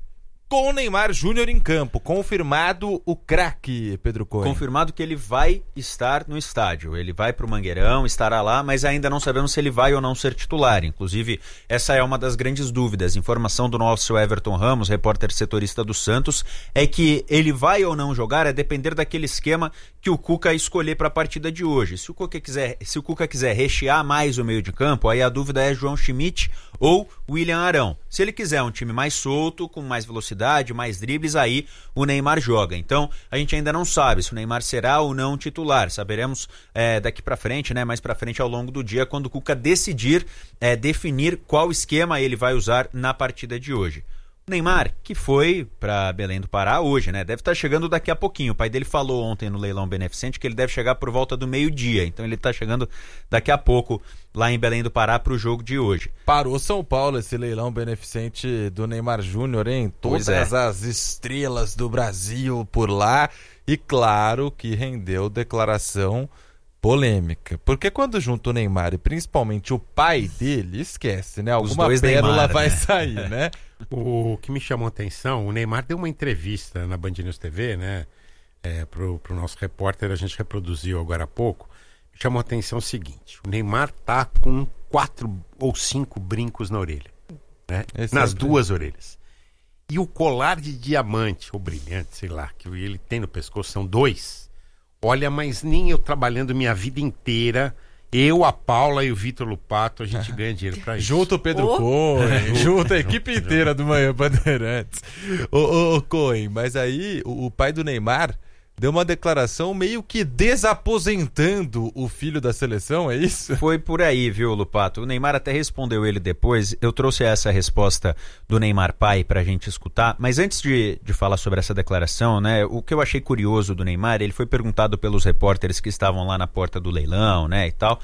com o Neymar Júnior em campo. Confirmado o craque, Pedro Cohen. Confirmado que ele vai estar no estádio. Ele vai para o Mangueirão, estará lá, mas ainda não sabemos se ele vai ou não ser titular. Inclusive, essa é uma das grandes dúvidas. Informação do nosso Everton Ramos, repórter setorista do Santos, é que ele vai ou não jogar é depender daquele esquema que o Cuca escolher para a partida de hoje. Se o Cuca quiser, se o Cuca quiser rechear mais o meio de campo, aí a dúvida é João Schmidt ou William Arão. Se ele quiser um time mais solto, com mais velocidade, mais dribles, aí o Neymar joga. Então, a gente ainda não sabe se o Neymar será ou não titular. Saberemos é, daqui para frente, né, mais para frente ao longo do dia, quando o Cuca decidir é, definir qual esquema ele vai usar na partida de hoje. O Neymar, que foi para Belém do Pará hoje, né? Deve estar chegando daqui a pouquinho. O pai dele falou ontem no leilão beneficente que ele deve chegar por volta do meio-dia. Então ele está chegando daqui a pouco lá em Belém do Pará para o jogo de hoje. Parou São Paulo esse leilão beneficente do Neymar Júnior, hein? Todas é. as estrelas do Brasil por lá. E claro que rendeu declaração polêmica. Porque quando junta o Neymar e principalmente o pai dele, esquece, né? Alguma pérola Neymar, vai né? sair, né? O que me chamou a atenção, o Neymar deu uma entrevista na Band News T V, né? É, pro, pro nosso repórter, a gente reproduziu agora há pouco. Me chamou a atenção o seguinte: o Neymar tá com quatro ou cinco brincos na orelha, né? Nas duas orelhas. E o colar de diamante, ou brilhante, sei lá, que ele tem no pescoço, são dois. Olha, mas nem eu trabalhando minha vida inteira, eu, a Paula e o Vitor Lupato, a gente ganha dinheiro pra isso. Junto o Pedro oh. Cohen, junto a equipe junto, inteira junto. do Manhã Bandeirantes. Ô, ô, ô Cohen, mas aí o, o pai do Neymar deu uma declaração meio que desaposentando o filho da seleção, é isso? Foi por aí, viu, Lupato? O Neymar até respondeu ele depois. Eu trouxe essa resposta do Neymar pai pra gente escutar. Mas antes de, de falar sobre essa declaração, né, o que eu achei curioso do Neymar, ele foi perguntado pelos repórteres que estavam lá na porta do leilão, né, e tal,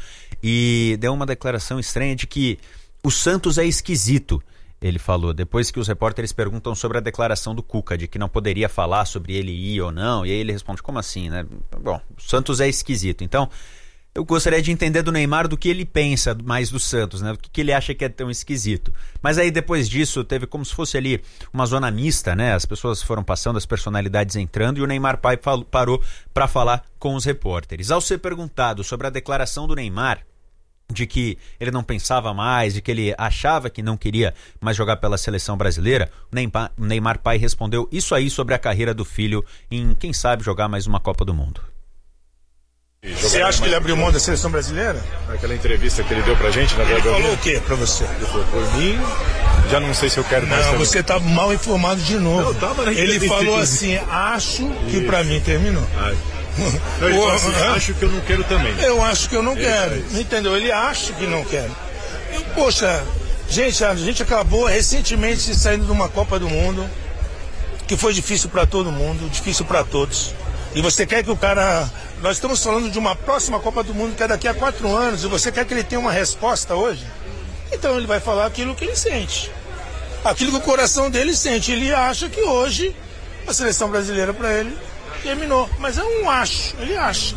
e deu uma declaração estranha de que o Santos é esquisito. Ele falou, depois que os repórteres perguntam sobre a declaração do Cuca, de que não poderia falar sobre ele ir ou não, e aí ele responde, como assim, né? Bom, o Santos é esquisito. Então, eu gostaria de entender do Neymar do que ele pensa mais do Santos, né? Do que, que ele acha que é tão esquisito. Mas aí, depois disso, teve como se fosse ali uma zona mista, né? As pessoas foram passando, as personalidades entrando, e o Neymar pai parou para falar com os repórteres. Ao ser perguntado sobre a declaração do Neymar, de que ele não pensava mais, de que ele achava que não queria mais jogar pela seleção brasileira, o Neymar, o Neymar pai respondeu isso aí sobre a carreira do filho em, quem sabe, jogar mais uma Copa do Mundo. Você acha que ele abriu mão da seleção brasileira? Aquela entrevista que ele deu pra gente, na verdade. Ele falou o que pra você? Ele falou, por mim, já não sei se eu quero mais. Não, você tá mal informado de novo. Não, tava na ele falou assim, acho que pra mim terminou. Ai. Não, ele falou assim, acho que eu não quero também. Eu acho que eu não ele quero. Entendeu? Ele acha que não quer. Eu, poxa, gente, a gente acabou recentemente saindo de uma Copa do Mundo que foi difícil para todo mundo, difícil para todos. E você quer que o cara... Nós estamos falando de uma próxima Copa do Mundo que é daqui a quatro anos e você quer que ele tenha uma resposta hoje? Então ele vai falar aquilo que ele sente. Aquilo que o coração dele sente. Ele acha que hoje a seleção brasileira para ele terminou, mas eu não acho, ele acha.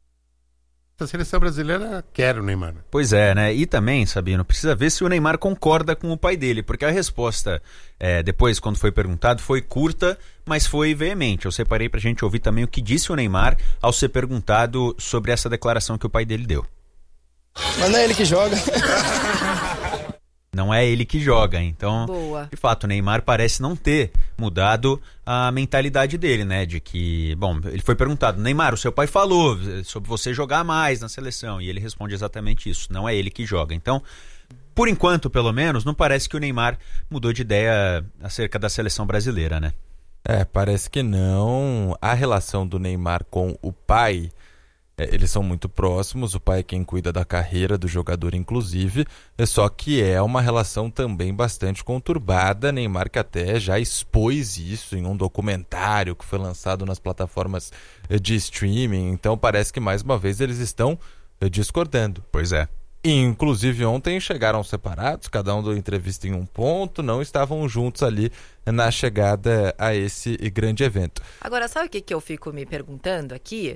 A seleção brasileira quer o Neymar. Pois é, né? E também, Sabino, precisa ver se o Neymar concorda com o pai dele, porque a resposta, é, depois, quando foi perguntado, foi curta, mas foi veemente. Eu separei pra gente ouvir também o que disse o Neymar ao ser perguntado sobre essa declaração que o pai dele deu. Mas não é ele que joga. Não é ele que joga, então, Boa. de fato, o Neymar parece não ter mudado a mentalidade dele, né, de que, bom, ele foi perguntado, Neymar, o seu pai falou sobre você jogar mais na seleção, e ele responde exatamente isso, não é ele que joga, então, por enquanto, pelo menos, não parece que o Neymar mudou de ideia acerca da seleção brasileira, né? É, parece que não, a relação do Neymar com o pai... É, eles são muito próximos, o pai é quem cuida da carreira do jogador, inclusive, é só que é uma relação também bastante conturbada. Neymar que até já expôs isso em um documentário que foi lançado nas plataformas de streaming, então parece que mais uma vez eles estão discordando. Pois é. Inclusive ontem chegaram separados, cada um deu entrevista em um ponto, não estavam juntos ali na chegada a esse grande evento. Agora, sabe o que, que eu fico me perguntando aqui?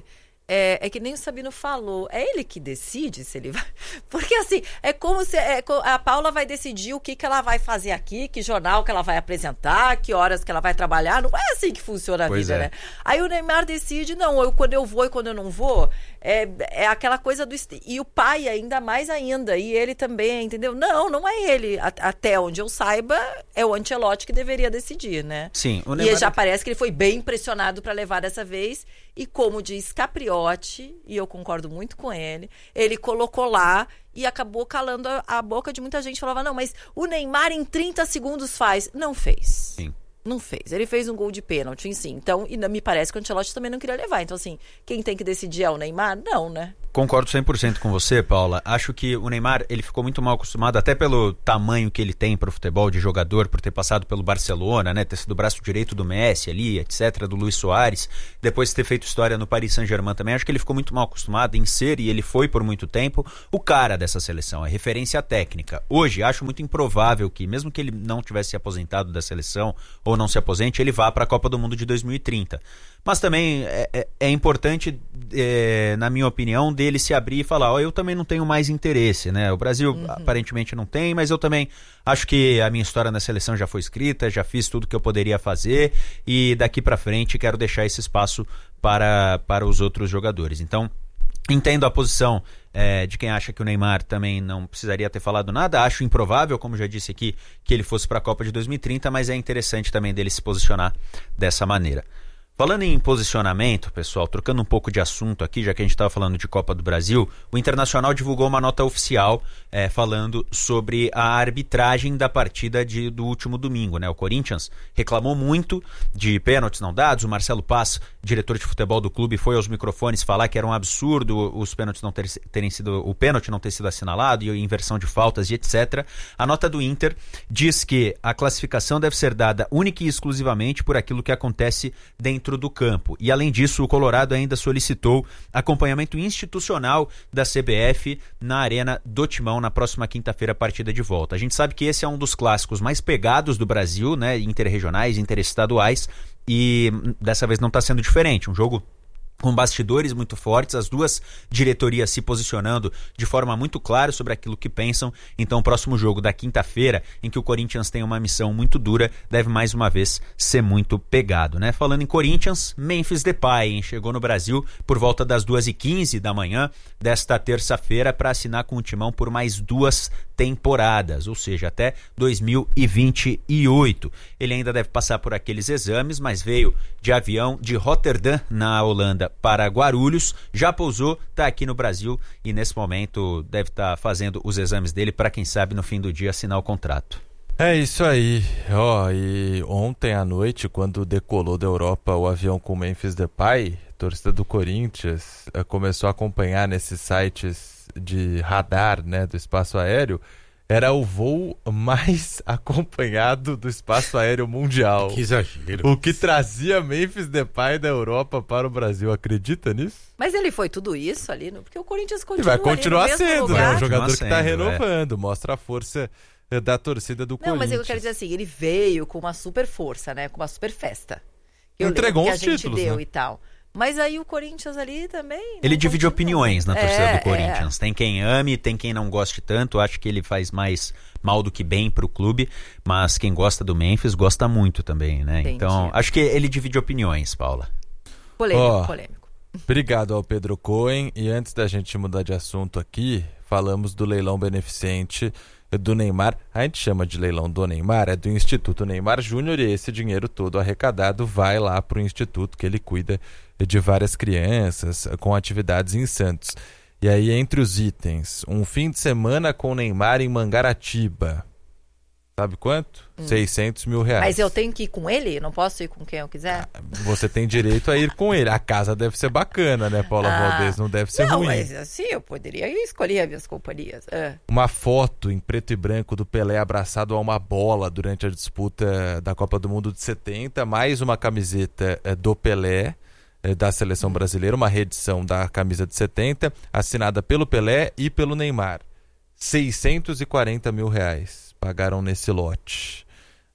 É, é que nem o Sabino falou, é ele que decide se ele vai... Porque assim, é como se é, a Paula vai decidir o que, que ela vai fazer aqui, que jornal que ela vai apresentar, que horas que ela vai trabalhar, não é assim que funciona a Pois vida, é. né? Aí o Neymar decide, não, eu, quando eu vou e quando eu não vou, é, é aquela coisa do... E o pai ainda mais ainda, e ele também, entendeu? Não, não é ele, a, até onde eu saiba, é o Ancelotti que deveria decidir, né? Sim, o E Neymar... já parece que ele foi bem impressionado para levar dessa vez. E como diz Capriotti, e eu concordo muito com ele, ele colocou lá e acabou calando a, a boca de muita gente. Falava, não, mas o Neymar em trinta segundos faz. Não fez. Sim. Não fez. Ele fez um gol de pênalti, sim. Então, e me parece que o Ancelotti também não queria levar. Então, assim, quem tem que decidir é o Neymar? Não, né? Concordo cem por cento com você, Paula. Acho que o Neymar, ele ficou muito mal acostumado, até pelo tamanho que ele tem para o futebol de jogador, por ter passado pelo Barcelona, né, ter sido o braço direito do Messi ali, etcétera, do Luis Soares, depois de ter feito história no Paris Saint-Germain também. Acho que ele ficou muito mal acostumado em ser, e ele foi por muito tempo, o cara dessa seleção, a referência técnica. Hoje, acho muito improvável que, mesmo que ele não tivesse se aposentado da seleção, ou não se aposente, ele vá para a Copa do Mundo de dois mil e trinta. Mas também é, é, é importante, é, na minha opinião, dele se abrir e falar, ó, eu também não tenho mais interesse, né? O Brasil uhum. aparentemente não tem, mas eu também acho que a minha história na seleção já foi escrita, já fiz tudo que eu poderia fazer e daqui para frente quero deixar esse espaço para, para os outros jogadores. Então, entendo a posição é, de quem acha que o Neymar também não precisaria ter falado nada. Acho improvável, como já disse aqui, que ele fosse para a Copa de dois mil e trinta, mas é interessante também dele se posicionar dessa maneira. Falando em posicionamento, pessoal, trocando um pouco de assunto aqui, já que a gente estava falando de Copa do Brasil, o Internacional divulgou uma nota oficial é, falando sobre a arbitragem da partida de, do último domingo, né? O Corinthians reclamou muito de pênaltis não dados, o Marcelo Paz, diretor de futebol do clube, foi aos microfones falar que era um absurdo os pênaltis não ter, terem sido, o pênalti não ter sido assinalado e inversão de faltas e etcétera. A nota do Inter diz que a classificação deve ser dada única e exclusivamente por aquilo que acontece dentro do campo. E além disso, o Colorado ainda solicitou acompanhamento institucional da C B F na Arena do Timão na próxima quinta-feira, partida de volta. A gente sabe que esse é um dos clássicos mais pegados do Brasil, né, interregionais, interestaduais, e dessa vez não está sendo diferente. Um jogo com bastidores muito fortes, as duas diretorias se posicionando de forma muito clara sobre aquilo que pensam. Então o próximo jogo da quinta-feira, em que o Corinthians tem uma missão muito dura, deve mais uma vez ser muito pegado, né? Falando em Corinthians, Memphis Depay, hein? Chegou no Brasil por volta das duas e quinze da manhã desta terça-feira para assinar com o Timão por mais duas temporadas, ou seja, até dois mil e vinte e oito. Ele ainda deve passar por aqueles exames, mas veio de avião de Roterdã, na Holanda, para Guarulhos, já pousou, está aqui no Brasil e nesse momento deve estar tá fazendo os exames dele para, quem sabe, no fim do dia assinar o contrato. É isso aí, ó, e ontem à noite, quando decolou da Europa o avião com Memphis Depay, a torcida do Corinthians eh, começou a acompanhar nesses sites de radar, né, do espaço aéreo, era o voo mais acompanhado do espaço aéreo mundial. Que exagero. O que trazia Memphis Depay da Europa para o Brasil, acredita nisso? Mas ele foi tudo isso ali, no... porque o Corinthians continua. E vai continuar ali no mesmo sendo, lugar. é um jogador Continua que está sendo, renovando, é. Mostra a força da torcida do Não, Corinthians. mas eu quero dizer assim, ele veio com uma super força, né? Com uma super festa. Eu Entregou que uns a gente títulos, deu né? e tal. Mas aí o Corinthians ali também... Ele divide continua. opiniões na torcida é, do Corinthians. É. Tem quem ame, tem quem não goste tanto. Acho que ele faz mais mal do que bem pro clube. Mas quem gosta do Memphis gosta muito também, né? Entendi. Então, acho que ele divide opiniões, Paula. Polêmico, oh, polêmico. Obrigado ao Pedro Cohen. E antes da gente mudar de assunto aqui, falamos do leilão beneficente do Neymar. A gente chama de leilão do Neymar, é do Instituto Neymar Júnior, e esse dinheiro todo arrecadado vai lá para o Instituto, que ele cuida de várias crianças com atividades em Santos. E aí, entre os itens, um fim de semana com o Neymar em Mangaratiba. Sabe quanto? Hum. seiscentos mil reais. Mas eu tenho que ir com ele? Não posso ir com quem eu quiser? Você tem direito a ir com ele. A casa deve ser bacana, né, Paula ah, Valdez? Não deve ser não, ruim. Não, mas assim, eu poderia escolher as minhas companhias. É. Uma foto em preto e branco do Pelé abraçado a uma bola durante a disputa da Copa do Mundo de setenta, mais uma camiseta do Pelé, da seleção brasileira, uma reedição da camisa de setenta, assinada pelo Pelé e pelo Neymar. seiscentos e quarenta mil reais pagaram nesse lote.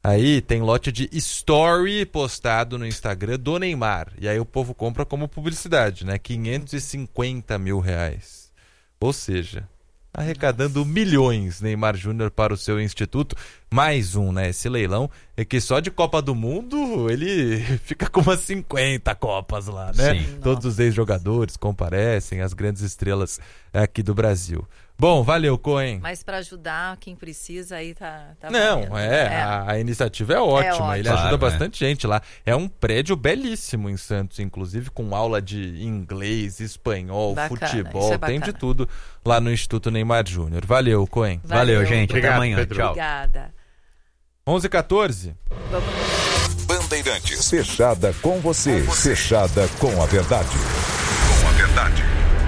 Aí tem lote de story postado no Instagram do Neymar. E aí o povo compra como publicidade, né? quinhentos e cinquenta mil reais. Ou seja, arrecadando Nossa. milhões Neymar Júnior para o seu instituto. Mais um, né? Esse leilão é que só de Copa do Mundo ele fica com umas cinquenta Copas lá, né? Sim. Todos os ex-jogadores comparecem, as grandes estrelas aqui do Brasil. Bom, valeu, Cohen. Mas para ajudar quem precisa aí tá, tá Não, valendo. é, é. A, a iniciativa é ótima, É ótimo. ele ajuda Claro, bastante gente lá. É um prédio belíssimo em Santos, inclusive com aula de inglês, espanhol, Bacana, futebol, isso é tem bacana. de tudo lá no Instituto Neymar Júnior. Valeu, Cohen. Valeu, Valeu, gente. Obrigado, Até amanhã. Pedro. Tchau. Obrigada. onze e quatorze. Bandeirantes. Fechada com você. Fechada com a verdade. Com a verdade.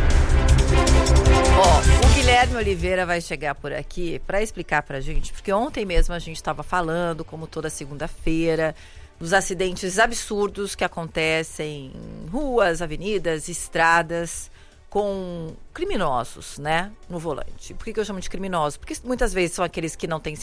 Ó, o Guilherme Oliveira vai chegar por aqui para explicar pra gente, porque ontem mesmo a gente estava falando, como toda segunda-feira, dos acidentes absurdos que acontecem em ruas, avenidas, estradas, com criminosos, né, no volante. Por que que eu chamo de criminosos? Porque muitas vezes são aqueles que não têm